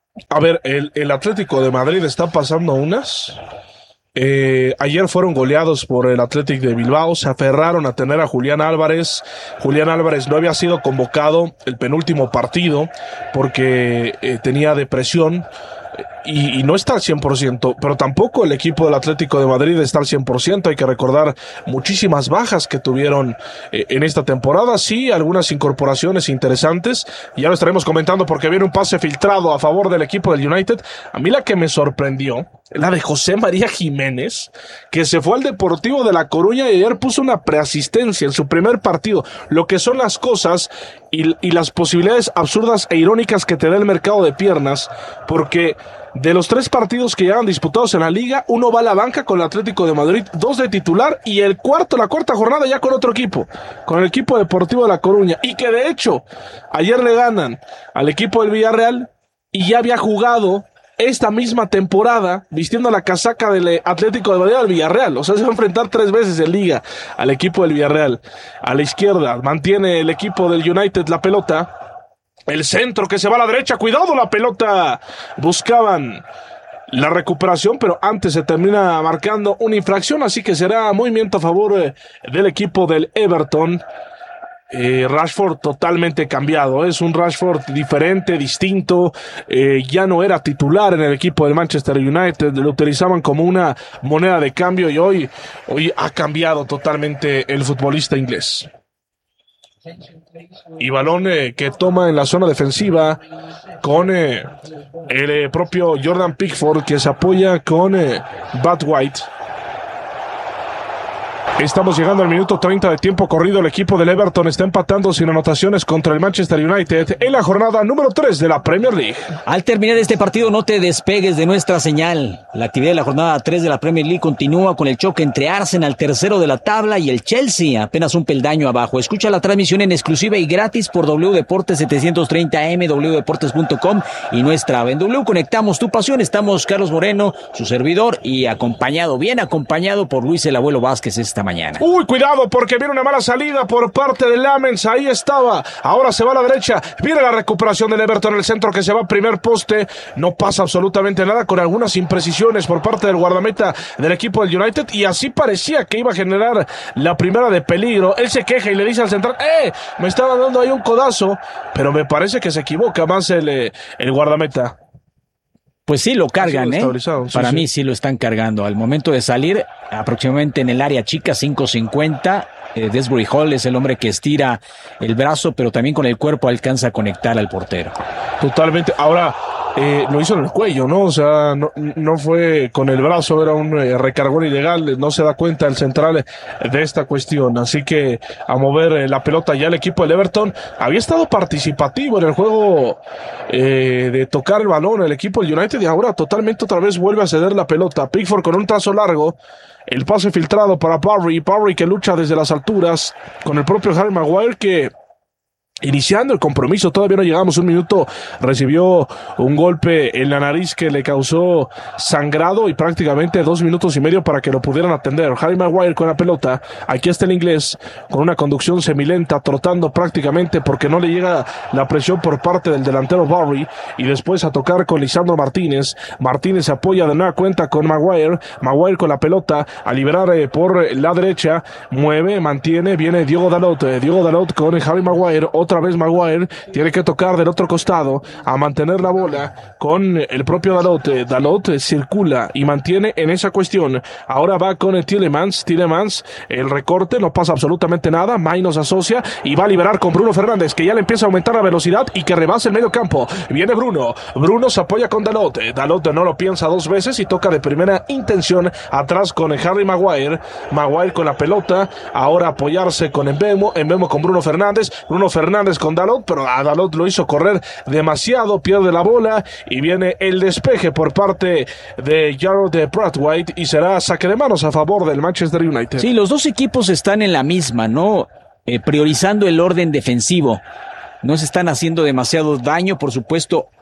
A ver, el, el Atlético de Madrid está pasando unas. Eh, ayer fueron goleados por el Athletic de Bilbao, se aferraron a tener a Julián Álvarez. Julián Álvarez no había sido convocado el penúltimo partido porque eh, tenía depresión. Y, y no está al cien por ciento, pero tampoco el equipo del Atlético de Madrid está al cien por ciento. Hay que recordar muchísimas bajas que tuvieron eh, en esta temporada. Sí, algunas incorporaciones interesantes. Ya lo estaremos comentando porque viene un pase filtrado a favor del equipo del United. A mí la que me sorprendió, la de José María Jiménez, que se fue al Deportivo de La Coruña y ayer puso una preasistencia en su primer partido. Lo que son las cosas y, y las posibilidades absurdas e irónicas que te da el mercado de piernas, porque de los tres partidos que llevan disputados en la liga, uno va a la banca con el Atlético de Madrid, dos de titular y el cuarto, la cuarta jornada ya con otro equipo, con el equipo Deportivo de La Coruña, y que de hecho ayer le ganan al equipo del Villarreal y ya había jugado esta misma temporada vistiendo la casaca del Atlético de Madrid al Villarreal. O sea, se va a enfrentar tres veces en liga al equipo del Villarreal. A la izquierda mantiene el equipo del United la pelota. El centro que se va a la derecha, cuidado la pelota, buscaban la recuperación, pero antes se termina marcando una infracción, así que será movimiento a favor eh, del equipo del Everton. Eh, Rashford totalmente cambiado, es un Rashford diferente, distinto, eh, ya no era titular en el equipo del Manchester United, lo utilizaban como una moneda de cambio y hoy, hoy ha cambiado totalmente el futbolista inglés. Y balón eh, que toma en la zona defensiva con eh, el eh, propio Jordan Pickford, que se apoya con eh, Bad White. Estamos llegando al minuto treinta de tiempo corrido. El equipo del Everton está empatando sin anotaciones contra el Manchester United en la jornada número tres de la Premier League. Al terminar este partido, no te despegues de nuestra señal. La actividad de la jornada tres de la Premier League continúa con el choque entre Arsenal, tercero de la tabla, y el Chelsea, apenas un peldaño abajo. Escucha la transmisión en exclusiva y gratis por W Deportes setecientos treinta A M, w deportes punto com y nuestra app. En W conectamos tu pasión. Estamos Carlos Moreno, su servidor, y acompañado, bien acompañado por Luis el Abuelo Vázquez esta mañana. Uy, cuidado, porque viene una mala salida por parte de Lamens. Ahí estaba, ahora se va a la derecha. Viene la recuperación del Everton en el centro, que se va a primer poste. No pasa absolutamente nada, con algunas imprecisiones por parte del guardameta del equipo del United, y así parecía que iba a generar la primera de peligro. Él se queja y le dice al central: ¡eh! Me estaba dando ahí un codazo, pero me parece que se equivoca más el, el guardameta. Pues sí lo cargan, ¿eh? Sí, Para sí. mí sí lo están cargando. Al momento de salir, aproximadamente en el área chica, cinco cincuenta, eh, Desbury Hall es el hombre que estira el brazo, pero también con el cuerpo alcanza a conectar al portero. Totalmente. Ahora, eh, lo hizo en el cuello, ¿no? O sea, no, no fue con el brazo, era un eh, recargón ilegal. No se da cuenta el central de esta cuestión. Así que a mover eh, la pelota ya el equipo del Everton. Había estado participativo en el juego eh, de tocar el balón el equipo del United, y ahora totalmente otra vez vuelve a ceder la pelota. Pickford con un trazo largo. El pase filtrado para Parry. Parry que lucha desde las alturas con el propio Harry Maguire, que iniciando el compromiso, todavía no llegamos un minuto, recibió un golpe en la nariz que le causó sangrado y prácticamente dos minutos y medio para que lo pudieran atender. Harry Maguire con la pelota, aquí está el inglés con una conducción semilenta, trotando prácticamente porque no le llega la presión por parte del delantero Barry, y después a tocar con Lisandro Martínez. Martínez se apoya de nueva cuenta con Maguire, Maguire con la pelota a liberar eh, por la derecha, mueve, mantiene, viene Diogo Dalot, eh, Diogo Dalot con Harry Maguire, otra vez Maguire, tiene que tocar del otro costado, a mantener la bola con el propio Dalot. Dalot circula y mantiene en esa cuestión. Ahora va con Tielemans, Tielemans, el recorte, no pasa absolutamente nada. Mainos asocia y va a liberar con Bruno Fernández, que ya le empieza a aumentar la velocidad y que rebasa el medio campo. Viene Bruno, Bruno se apoya con Dalot, Dalot no lo piensa dos veces y toca de primera intención atrás con Harry Maguire. Maguire con la pelota, ahora apoyarse con Mbemo, Mbemo con Bruno Fernández, Bruno Fernández con Dalot, pero a Dalot lo hizo correr demasiado, pierde la bola y viene el despeje por parte de Jarrod Brathwaite y será saque de manos a favor del Manchester United. Sí, los dos equipos están en la misma, ¿no? Eh, priorizando el orden defensivo. No se están haciendo demasiado daño, por supuesto.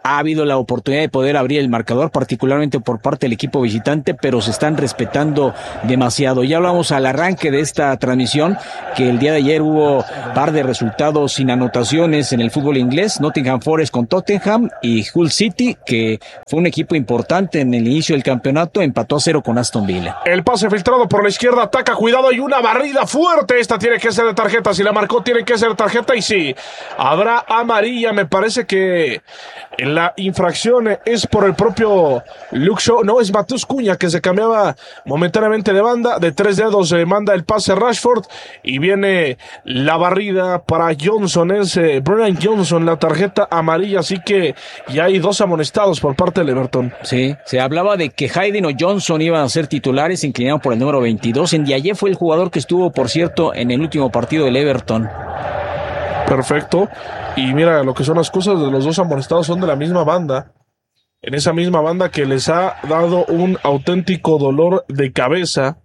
ha habido la oportunidad de poder abrir el marcador, particularmente por parte del equipo visitante, pero se están respetando demasiado. Ya hablamos al arranque de esta transmisión que el día de ayer hubo par de resultados sin anotaciones en el fútbol inglés, Nottingham Forest con Tottenham y Hull City, que fue un equipo importante en el inicio del campeonato, empató a cero con Aston Villa. El pase filtrado por la izquierda, ataca, cuidado, hay una barrida fuerte, esta tiene que ser de tarjeta, si la marcó tiene que ser de tarjeta y sí, habrá amarilla, me parece que la infracción es por el propio Luke Shaw, no, es Mateus Cunha que se cambiaba momentáneamente de banda, de tres dedos eh, manda el pase Rashford y viene la barrida para Johnson, es eh, Brennan Johnson, la tarjeta amarilla, así que ya hay dos amonestados por parte del Everton. Sí, se hablaba de que Hayden o Johnson iban a ser titulares, se inclinaron por el número veintidós, en Ndiaye fue el jugador que estuvo, por cierto, en el último partido del Everton. Perfecto, y mira lo que son las cosas, de los dos amonestados son de la misma banda, en esa misma banda que les ha dado un auténtico dolor de cabeza.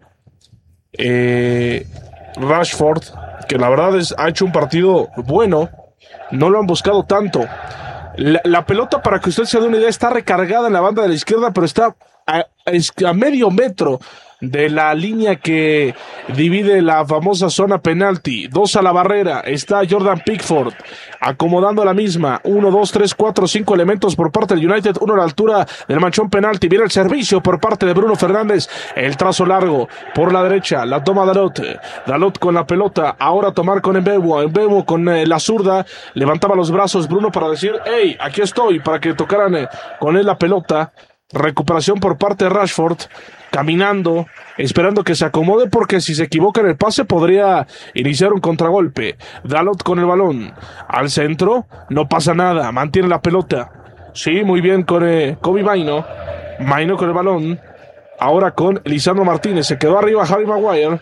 Eh, Rashford, que la verdad es, ha hecho un partido bueno, no lo han buscado tanto. La, la pelota, para que usted se dé una idea, está recargada en la banda de la izquierda, pero está a, a medio metro de la línea que divide la famosa zona penalti. Dos a la barrera, está Jordan Pickford acomodando la misma, uno, dos, tres, cuatro, cinco elementos por parte del United, uno a la altura del manchón penalti, viene el servicio por parte de Bruno Fernández, el trazo largo por la derecha, la toma Dalot, Dalot con la pelota, ahora tomar con Mbeumo, Mbeumo con eh, la zurda, levantaba los brazos Bruno para decir, hey, aquí estoy, para que tocaran eh, con él la pelota. Recuperación por parte de Rashford, caminando, esperando que se acomode, porque si se equivoca en el pase podría iniciar un contragolpe. Dalot con el balón al centro, no pasa nada, mantiene la pelota. Sí, muy bien con eh, Kobe Maino. Maino con el balón, ahora con Lisandro Martínez, se quedó arriba Harry Maguire,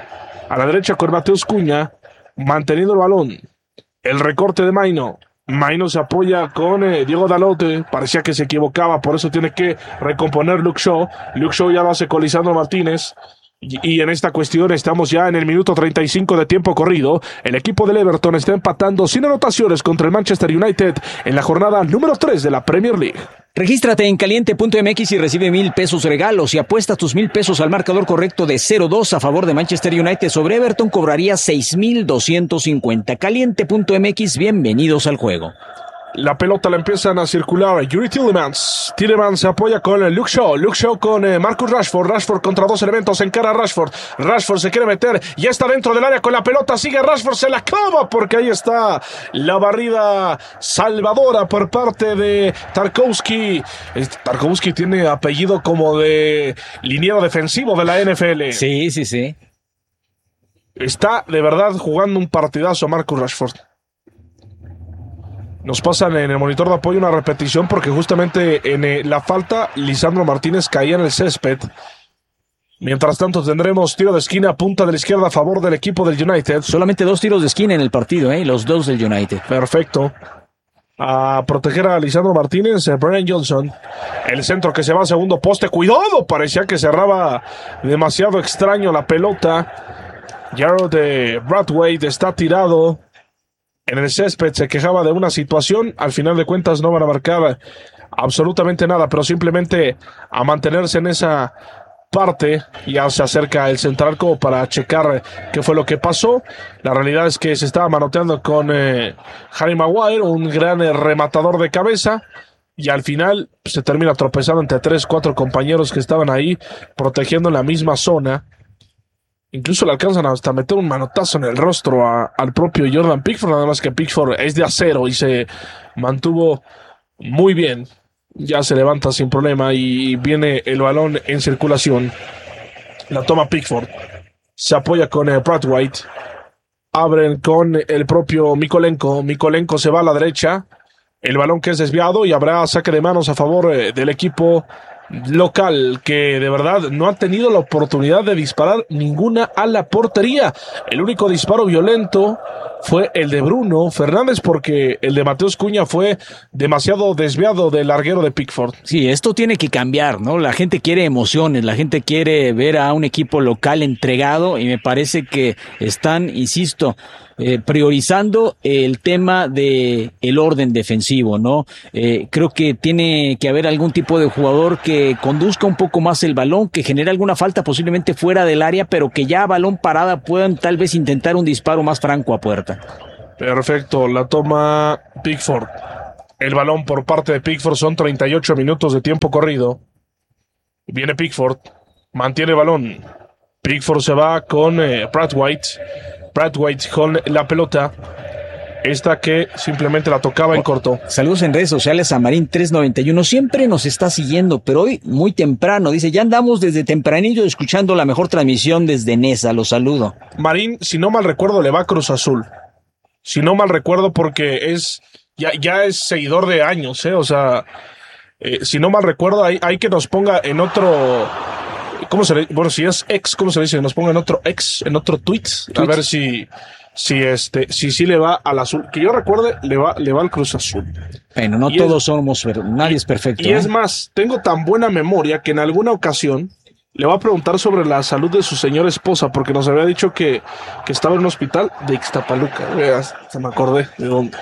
a la derecha con Mateus Cunha, manteniendo el balón. El recorte de Maino. Maino se apoya con eh, Diego Dalot, eh, parecía que se equivocaba, por eso tiene que recomponer Luke Shaw. Luke Shaw ya lo hace con Lisandro Martínez. Y, y en esta cuestión estamos ya en el minuto treinta y cinco de tiempo corrido. El equipo del Everton está empatando sin anotaciones contra el Manchester United en la jornada número tres de la Premier League. Regístrate en caliente punto m x y recibe mil pesos regalos. Si apuestas tus mil pesos al marcador correcto de cero dos a favor de Manchester United sobre Everton, cobraría seis mil doscientos cincuenta. caliente punto m x, bienvenidos al juego. La pelota la empiezan a circular Yuri Tielemans. Tielemans se apoya con Luke Shaw. Luke Shaw con eh, Marcus Rashford. Rashford contra dos elementos. Encara a Rashford. Rashford se quiere meter. Ya está dentro del área con la pelota. Sigue Rashford. Se la clava porque ahí está la barrida salvadora por parte de Tarkowski. Tarkowski tiene apellido como de liniero defensivo de la N F L. Sí, sí, sí. Está de verdad jugando un partidazo Marcus Rashford. Nos pasan en el monitor de apoyo una repetición porque justamente en eh, la falta Lisandro Martínez caía en el césped. Mientras tanto tendremos tiro de esquina, punta de la izquierda a favor del equipo del United. Solamente dos tiros de esquina en el partido, ¿eh? Los dos del United. Perfecto. A proteger a Lisandro Martínez, eh, Brennan Johnson. El centro que se va a segundo poste. ¡Cuidado! Parecía que cerraba demasiado extraño la pelota. Jarrod de Brathwaite está tirado en el césped, se quejaba de una situación, al final de cuentas no van a marcar absolutamente nada, pero simplemente a mantenerse en esa parte. Ya se acerca el central como para checar qué fue lo que pasó. La realidad es que se estaba manoteando con eh, Harry Maguire, un gran eh, rematador de cabeza, y al final se termina tropezando entre tres, cuatro compañeros que estaban ahí protegiendo la misma zona. Incluso le alcanzan hasta meter un manotazo en el rostro a, al propio Jordan Pickford, nada más que Pickford es de acero y se mantuvo muy bien. Ya se levanta sin problema y viene el balón en circulación. La toma Pickford. Se apoya con eh, Brathwaite. Abren con el propio Mikolenko. Mikolenko se va a la derecha. El balón que es desviado y habrá saque de manos a favor eh, del equipo local, que de verdad no ha tenido la oportunidad de disparar ninguna a la portería. El único disparo violento fue el de Bruno Fernández, porque el de Mateus Cunha fue demasiado desviado del larguero de Pickford. Sí, esto tiene que cambiar, ¿no? La gente quiere emociones, la gente quiere ver a un equipo local entregado, y me parece que están, insisto, eh, priorizando el tema de el orden defensivo, ¿no? Eh, creo que tiene que haber algún tipo de jugador que conduzca un poco más el balón, que genere alguna falta posiblemente fuera del área, pero que ya a balón parada puedan tal vez intentar un disparo más franco a puerta. Perfecto, la toma Pickford. El balón por parte de Pickford, son treinta y ocho minutos de tiempo corrido. Viene Pickford, mantiene el balón. Pickford se va con eh, Brad White. Brad White con la pelota. Esta que simplemente la tocaba en corto. Saludos en redes sociales a Marín tres noventa y uno. Siempre nos está siguiendo, pero hoy muy temprano. Dice, ya andamos desde tempranillo escuchando la mejor transmisión desde Nesa. Los saludo. Marín, si no mal recuerdo, le va a Cruz Azul. Si no mal recuerdo, porque es ya, ya es seguidor de años, ¿eh? O sea, eh, si no mal recuerdo, hay, hay que nos ponga en otro... ¿Cómo se le, bueno, si es ex, ¿cómo se le dice? Nos ponga en otro ex, en otro tweet, a ver si, si este, si sí le va al azul. Que yo recuerde, le va, le va al Cruz Azul. Bueno, no y todos es, somos, nadie y, es perfecto. Y ¿eh? es más, tengo tan buena memoria que en alguna ocasión le va a preguntar sobre la salud de su señora esposa, porque nos había dicho que, que estaba en un hospital de Ixtapaluca. Se me acordé de dónde.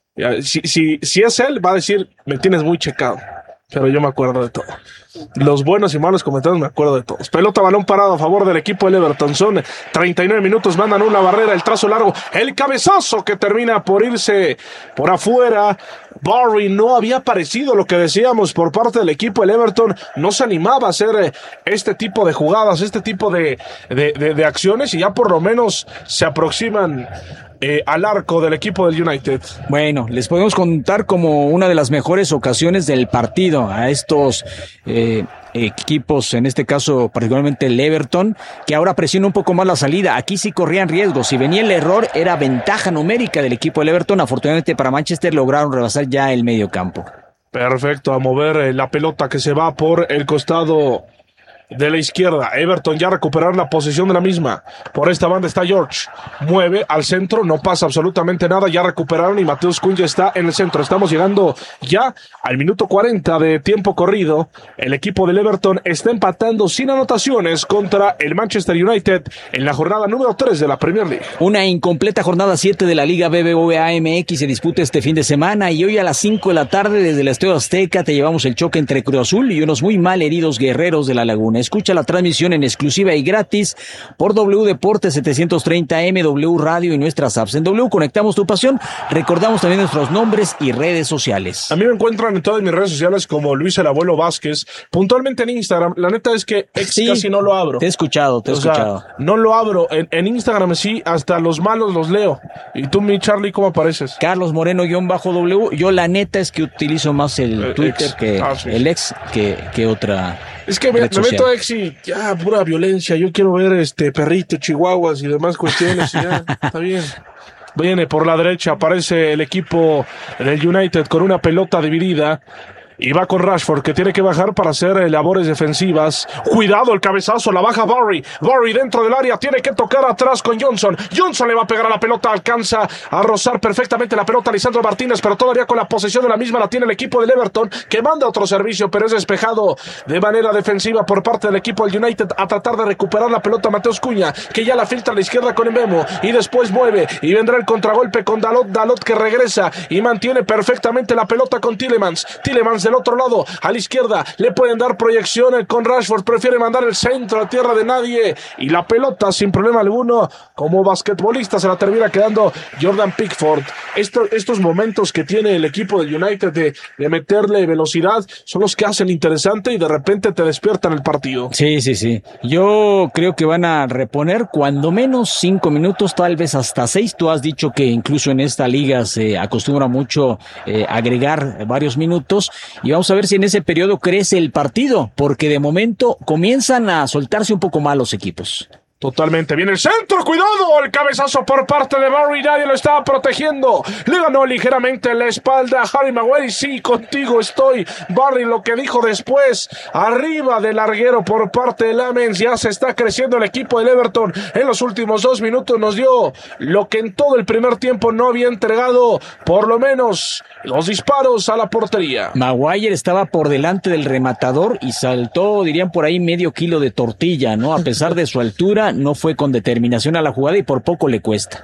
Si, si, si es él, va a decir, me tienes muy checado. Pero yo me acuerdo de todo. Los buenos y malos comentarios me acuerdo de todos. Pelota, balón parado a favor del equipo del Everton. Son treinta y nueve minutos, mandan una barrera, el trazo largo, el cabezazo que termina por irse por afuera. Barry no había aparecido, lo que decíamos por parte del equipo del Everton. No se animaba a hacer este tipo de jugadas, este tipo de, de, de, de acciones, y ya por lo menos se aproximan Eh, al arco del equipo del United. Bueno, les podemos contar como una de las mejores ocasiones del partido a estos eh, equipos, en este caso particularmente el Everton, que ahora presiona un poco más la salida. Aquí sí corrían riesgos. Si venía el error, era ventaja numérica del equipo del Everton. Afortunadamente para Manchester lograron rebasar ya el medio campo. Perfecto, a mover eh, la pelota que se va por el costado de la izquierda. Everton ya recuperar la posición de la misma. Por esta banda está George. Mueve al centro, no pasa absolutamente nada. Ya recuperaron y Mateus Cunha está en el centro. Estamos llegando ya al minuto cuarenta de tiempo corrido. El equipo del Everton está empatando sin anotaciones contra el Manchester United en la jornada número tres de la Premier League. Una incompleta jornada siete de la Liga B B V A M X se disputa este fin de semana, y hoy a las cinco de la tarde desde el Estadio Azteca te llevamos el choque entre Cruz Azul y unos muy mal heridos Guerreros de la Laguna. Escucha la transmisión en exclusiva y gratis por W Deportes setecientos treinta M, W Radio y nuestras apps. En W conectamos tu pasión. Recordamos también nuestros nombres y redes sociales. A mí me encuentran en todas mis redes sociales como Luis el Abuelo Vázquez, puntualmente en Instagram. La neta es que ex sí, casi no lo abro. Te he escuchado, te he o escuchado. Sea, no lo abro. En, en Instagram sí, hasta los malos los leo. ¿Y tú, mi Charlie, cómo apareces? Carlos Moreno-W. Yo la neta es que utilizo más el eh, Twitter ex. que ah, sí. el ex que, que otra. Es que me, me meto ex y ya, pura violencia. Yo quiero ver este perrito, chihuahuas y demás cuestiones. Y ya, está bien. Viene por la derecha, aparece el equipo del United con una pelota dividida. Y va con Rashford, que tiene que bajar para hacer eh, labores defensivas. Cuidado, el cabezazo, la baja Barry. Barry dentro del área, tiene que tocar atrás con Johnson. Johnson le va a pegar a la pelota, alcanza a rozar perfectamente la pelota Lisandro Martínez, pero todavía con la posesión de la misma la tiene el equipo del Everton, que manda otro servicio, pero es despejado de manera defensiva por parte del equipo del United. A tratar de recuperar la pelota Mateus Cunha, que ya la filtra a la izquierda con Mbemo, y después mueve, y vendrá el contragolpe con Dalot. Dalot que regresa y mantiene perfectamente la pelota con Tielemans. Tielemans del otro lado, a la izquierda, le pueden dar proyección con Rashford, prefiere mandar el centro a tierra de nadie, y la pelota sin problema alguno, como basquetbolista se la termina quedando Jordan Pickford. Esto, estos momentos que tiene el equipo del United de, de meterle velocidad son los que hacen interesante y de repente te despiertan el partido. Sí, sí, sí. Yo creo que van a reponer cuando menos cinco minutos, tal vez hasta seis. Tú has dicho que incluso en esta liga se acostumbra mucho eh, agregar varios minutos, y vamos a ver si en ese periodo crece el partido, porque de momento comienzan a soltarse un poco mal los equipos. Totalmente. Viene el centro, cuidado, el cabezazo por parte de Barry, nadie lo estaba protegiendo, le ganó ligeramente la espalda a Harry Maguire. Sí, contigo estoy, Barry. Lo que dijo después, arriba del larguero por parte de Lamens, ya se está creciendo el equipo del Everton. En los últimos dos minutos nos dio lo que en todo el primer tiempo no había entregado, por lo menos los disparos a la portería. Maguire estaba por delante del rematador y saltó, dirían por ahí, medio kilo de tortilla, ¿no? A pesar de su altura, no fue con determinación a la jugada y por poco le cuesta.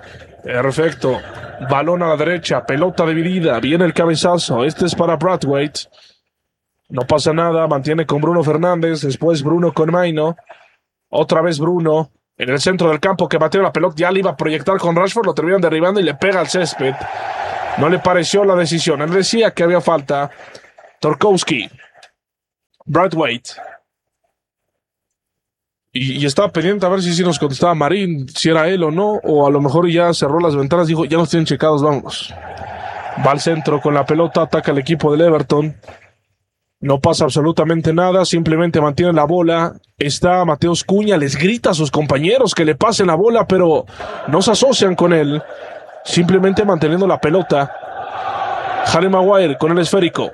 Perfecto. Balón a la derecha, pelota dividida, viene el cabezazo. Este es para Brathwaite. No pasa nada, mantiene con Bruno Fernández, después Bruno con Maino. Otra vez Bruno en el centro del campo que bateó la pelota, ya le iba a proyectar con Rashford, lo terminan derribando y le pega al césped. No le pareció la decisión, él decía que había falta. Tarkowski, Brathwaite. Y, y estaba pendiente a ver si, si nos contestaba Marín, si era él o no, o a lo mejor ya cerró las ventanas, dijo, ya nos tienen checados, vámonos. Va al centro con la pelota, ataca el equipo del Everton. No pasa absolutamente nada, simplemente mantiene la bola. Está Mateus Cunha, les grita a sus compañeros que le pasen la bola, pero no se asocian con él. Simplemente manteniendo la pelota. Harry Maguire con el esférico.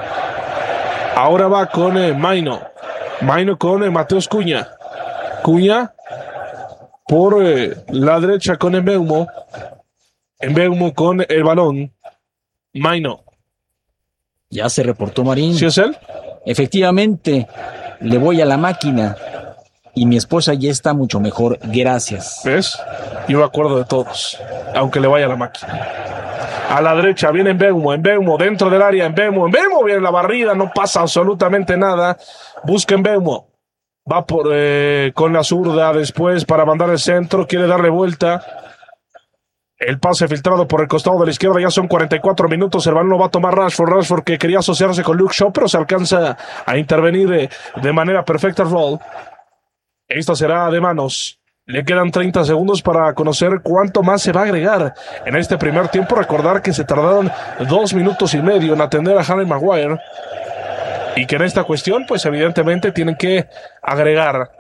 Ahora va con eh, Maino. Maino con eh, Mateus Cunha. Cunha por eh, la derecha con Mbeumo. Mbeumo con el balón. Maino. Ya se reportó Marín. ¿Sí es él? Efectivamente, le voy a la máquina y mi esposa ya está mucho mejor, gracias. ¿Ves? Yo me acuerdo de todos, aunque le vaya a la máquina. A la derecha viene Mbeumo, Mbeumo dentro del área, Mbeumo, Mbeumo viene la barrida, no pasa absolutamente nada. Busca Mbeumo, va por eh, con la zurda después para mandar el centro, quiere darle vuelta. El pase filtrado por el costado de la izquierda, ya son cuarenta y cuatro minutos, el balón lo va a tomar Rashford, Rashford que quería asociarse con Luke Shaw, pero se alcanza a intervenir de, de manera perfecta Roll. Esta será de manos, le quedan treinta segundos para conocer cuánto más se va a agregar en este primer tiempo. Recordar que se tardaron dos minutos y medio en atender a Harry Maguire y que en esta cuestión, pues evidentemente tienen que agregar.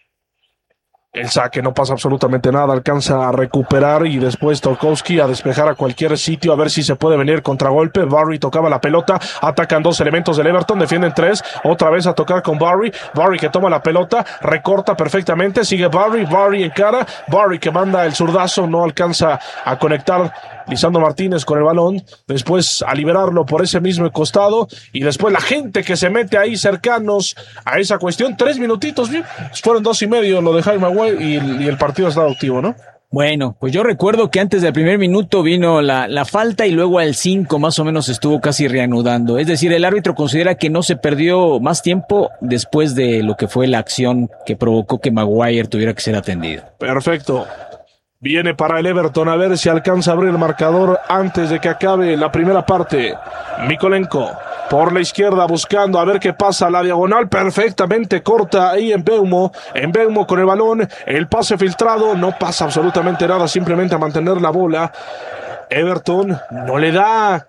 El saque, no pasa absolutamente nada, alcanza a recuperar y después Tarkowski a despejar a cualquier sitio a ver si se puede venir contragolpe. Barry tocaba la pelota, atacan dos elementos del Everton, defienden tres, otra vez a tocar con Barry, Barry que toma la pelota, recorta perfectamente, sigue Barry, Barry en cara, Barry que manda el zurdazo, no alcanza a conectar Lisandro Martínez con el balón, después a liberarlo por ese mismo costado y después la gente que se mete ahí cercanos a esa cuestión. Tres minutitos, bien, fueron dos y medio lo de Jaime Maguire y, y el partido está activo, ¿no? Bueno, pues yo recuerdo que antes del primer minuto vino la, la falta y luego al cinco más o menos estuvo casi reanudando. Es decir, el árbitro considera que no se perdió más tiempo después de lo que fue la acción que provocó que Maguire tuviera que ser atendido. Perfecto. Viene para el Everton a ver si alcanza a abrir el marcador antes de que acabe la primera parte. Mykolenko por la izquierda buscando a ver qué pasa. La diagonal perfectamente corta ahí en Mbeumo. Mbeumo con el balón. El pase filtrado. No pasa absolutamente nada. Simplemente a mantener la bola. Everton no le da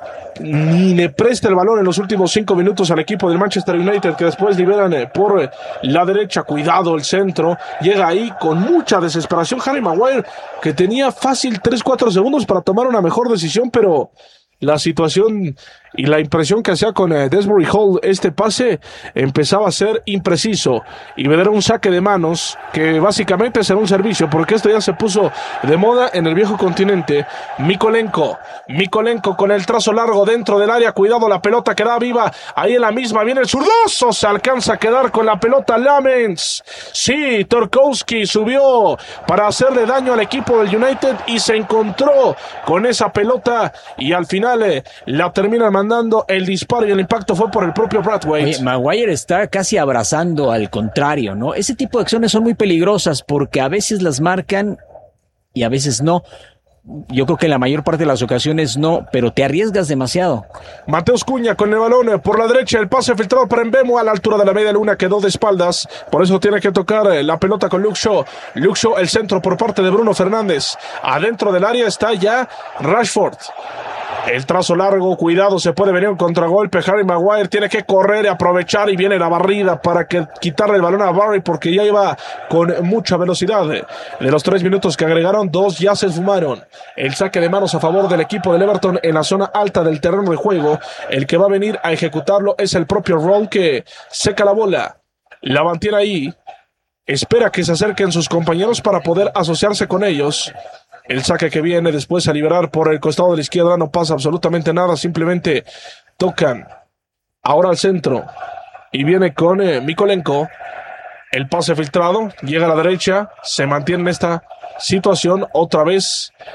ni le presta el balón en los últimos cinco minutos al equipo del Manchester United, que después liberan por la derecha. Cuidado el centro, llega ahí con mucha desesperación Harry Maguire, que tenía fácil tres cuatro segundos para tomar una mejor decisión, pero la situación y la impresión que hacía con eh, Desbury Hall, este pase empezaba a ser impreciso y vendrá un saque de manos que básicamente será un servicio, porque esto ya se puso de moda en el viejo continente. Mykolenko, Mykolenko con el trazo largo dentro del área, cuidado la pelota queda viva, ahí en la misma viene el zurdazo, se alcanza a quedar con la pelota Lamens, sí, Tarkowski subió para hacerle daño al equipo del United y se encontró con esa pelota y al final eh, la termina mandando. El disparo y el impacto fue por el propio Brathwaite. Oye, Maguire está casi abrazando al contrario, ¿no? Ese tipo de acciones son muy peligrosas porque a veces las marcan y a veces no. Yo creo que en la mayor parte de las ocasiones no, pero te arriesgas demasiado. Mateus Cunha con el balón por la derecha, el pase filtrado para Mbeumo a la altura de la media luna, quedó de espaldas, por eso tiene que tocar la pelota con Luke Shaw. Luke Shaw, el centro por parte de Bruno Fernández. Adentro del área está ya Rashford. El trazo largo, cuidado, se puede venir un contragolpe. Harry Maguire tiene que correr y aprovechar y viene la barrida para que quitarle el balón a Barry porque ya iba con mucha velocidad. De los tres minutos que agregaron, dos ya se esfumaron. El saque de manos a favor del equipo del Everton en la zona alta del terreno de juego. El que va a venir a ejecutarlo es el propio Roll, que seca la bola, la mantiene ahí, espera que se acerquen sus compañeros para poder asociarse con ellos. El saque que viene después a liberar por el costado de la izquierda, no pasa absolutamente nada, simplemente tocan ahora al centro y viene con eh, Mykolenko. El pase filtrado, llega a la derecha, se mantiene en esta situación, otra vez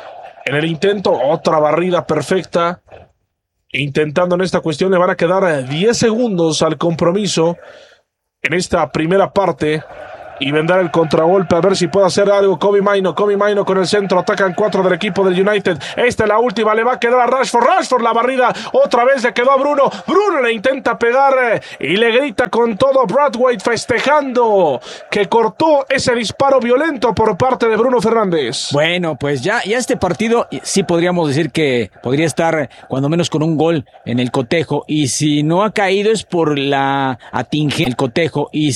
En el intento, otra barrida perfecta. Intentando en esta cuestión, le van a quedar diez segundos al compromiso en esta primera parte. Y vendrá el contragolpe a ver si puede hacer algo Kobe Maino, Kobe Maino con el centro, atacan cuatro del equipo del United, esta es la última, le va a quedar a Rashford, Rashford la barrida, otra vez le quedó a Bruno, Bruno le intenta pegar eh, y le grita con todo Braithwaite festejando que cortó ese disparo violento por parte de Bruno Fernández. Bueno, pues ya, ya este partido sí podríamos decir que podría estar cuando menos con un gol en el cotejo, y si no ha caído es por la atingencia el cotejo, y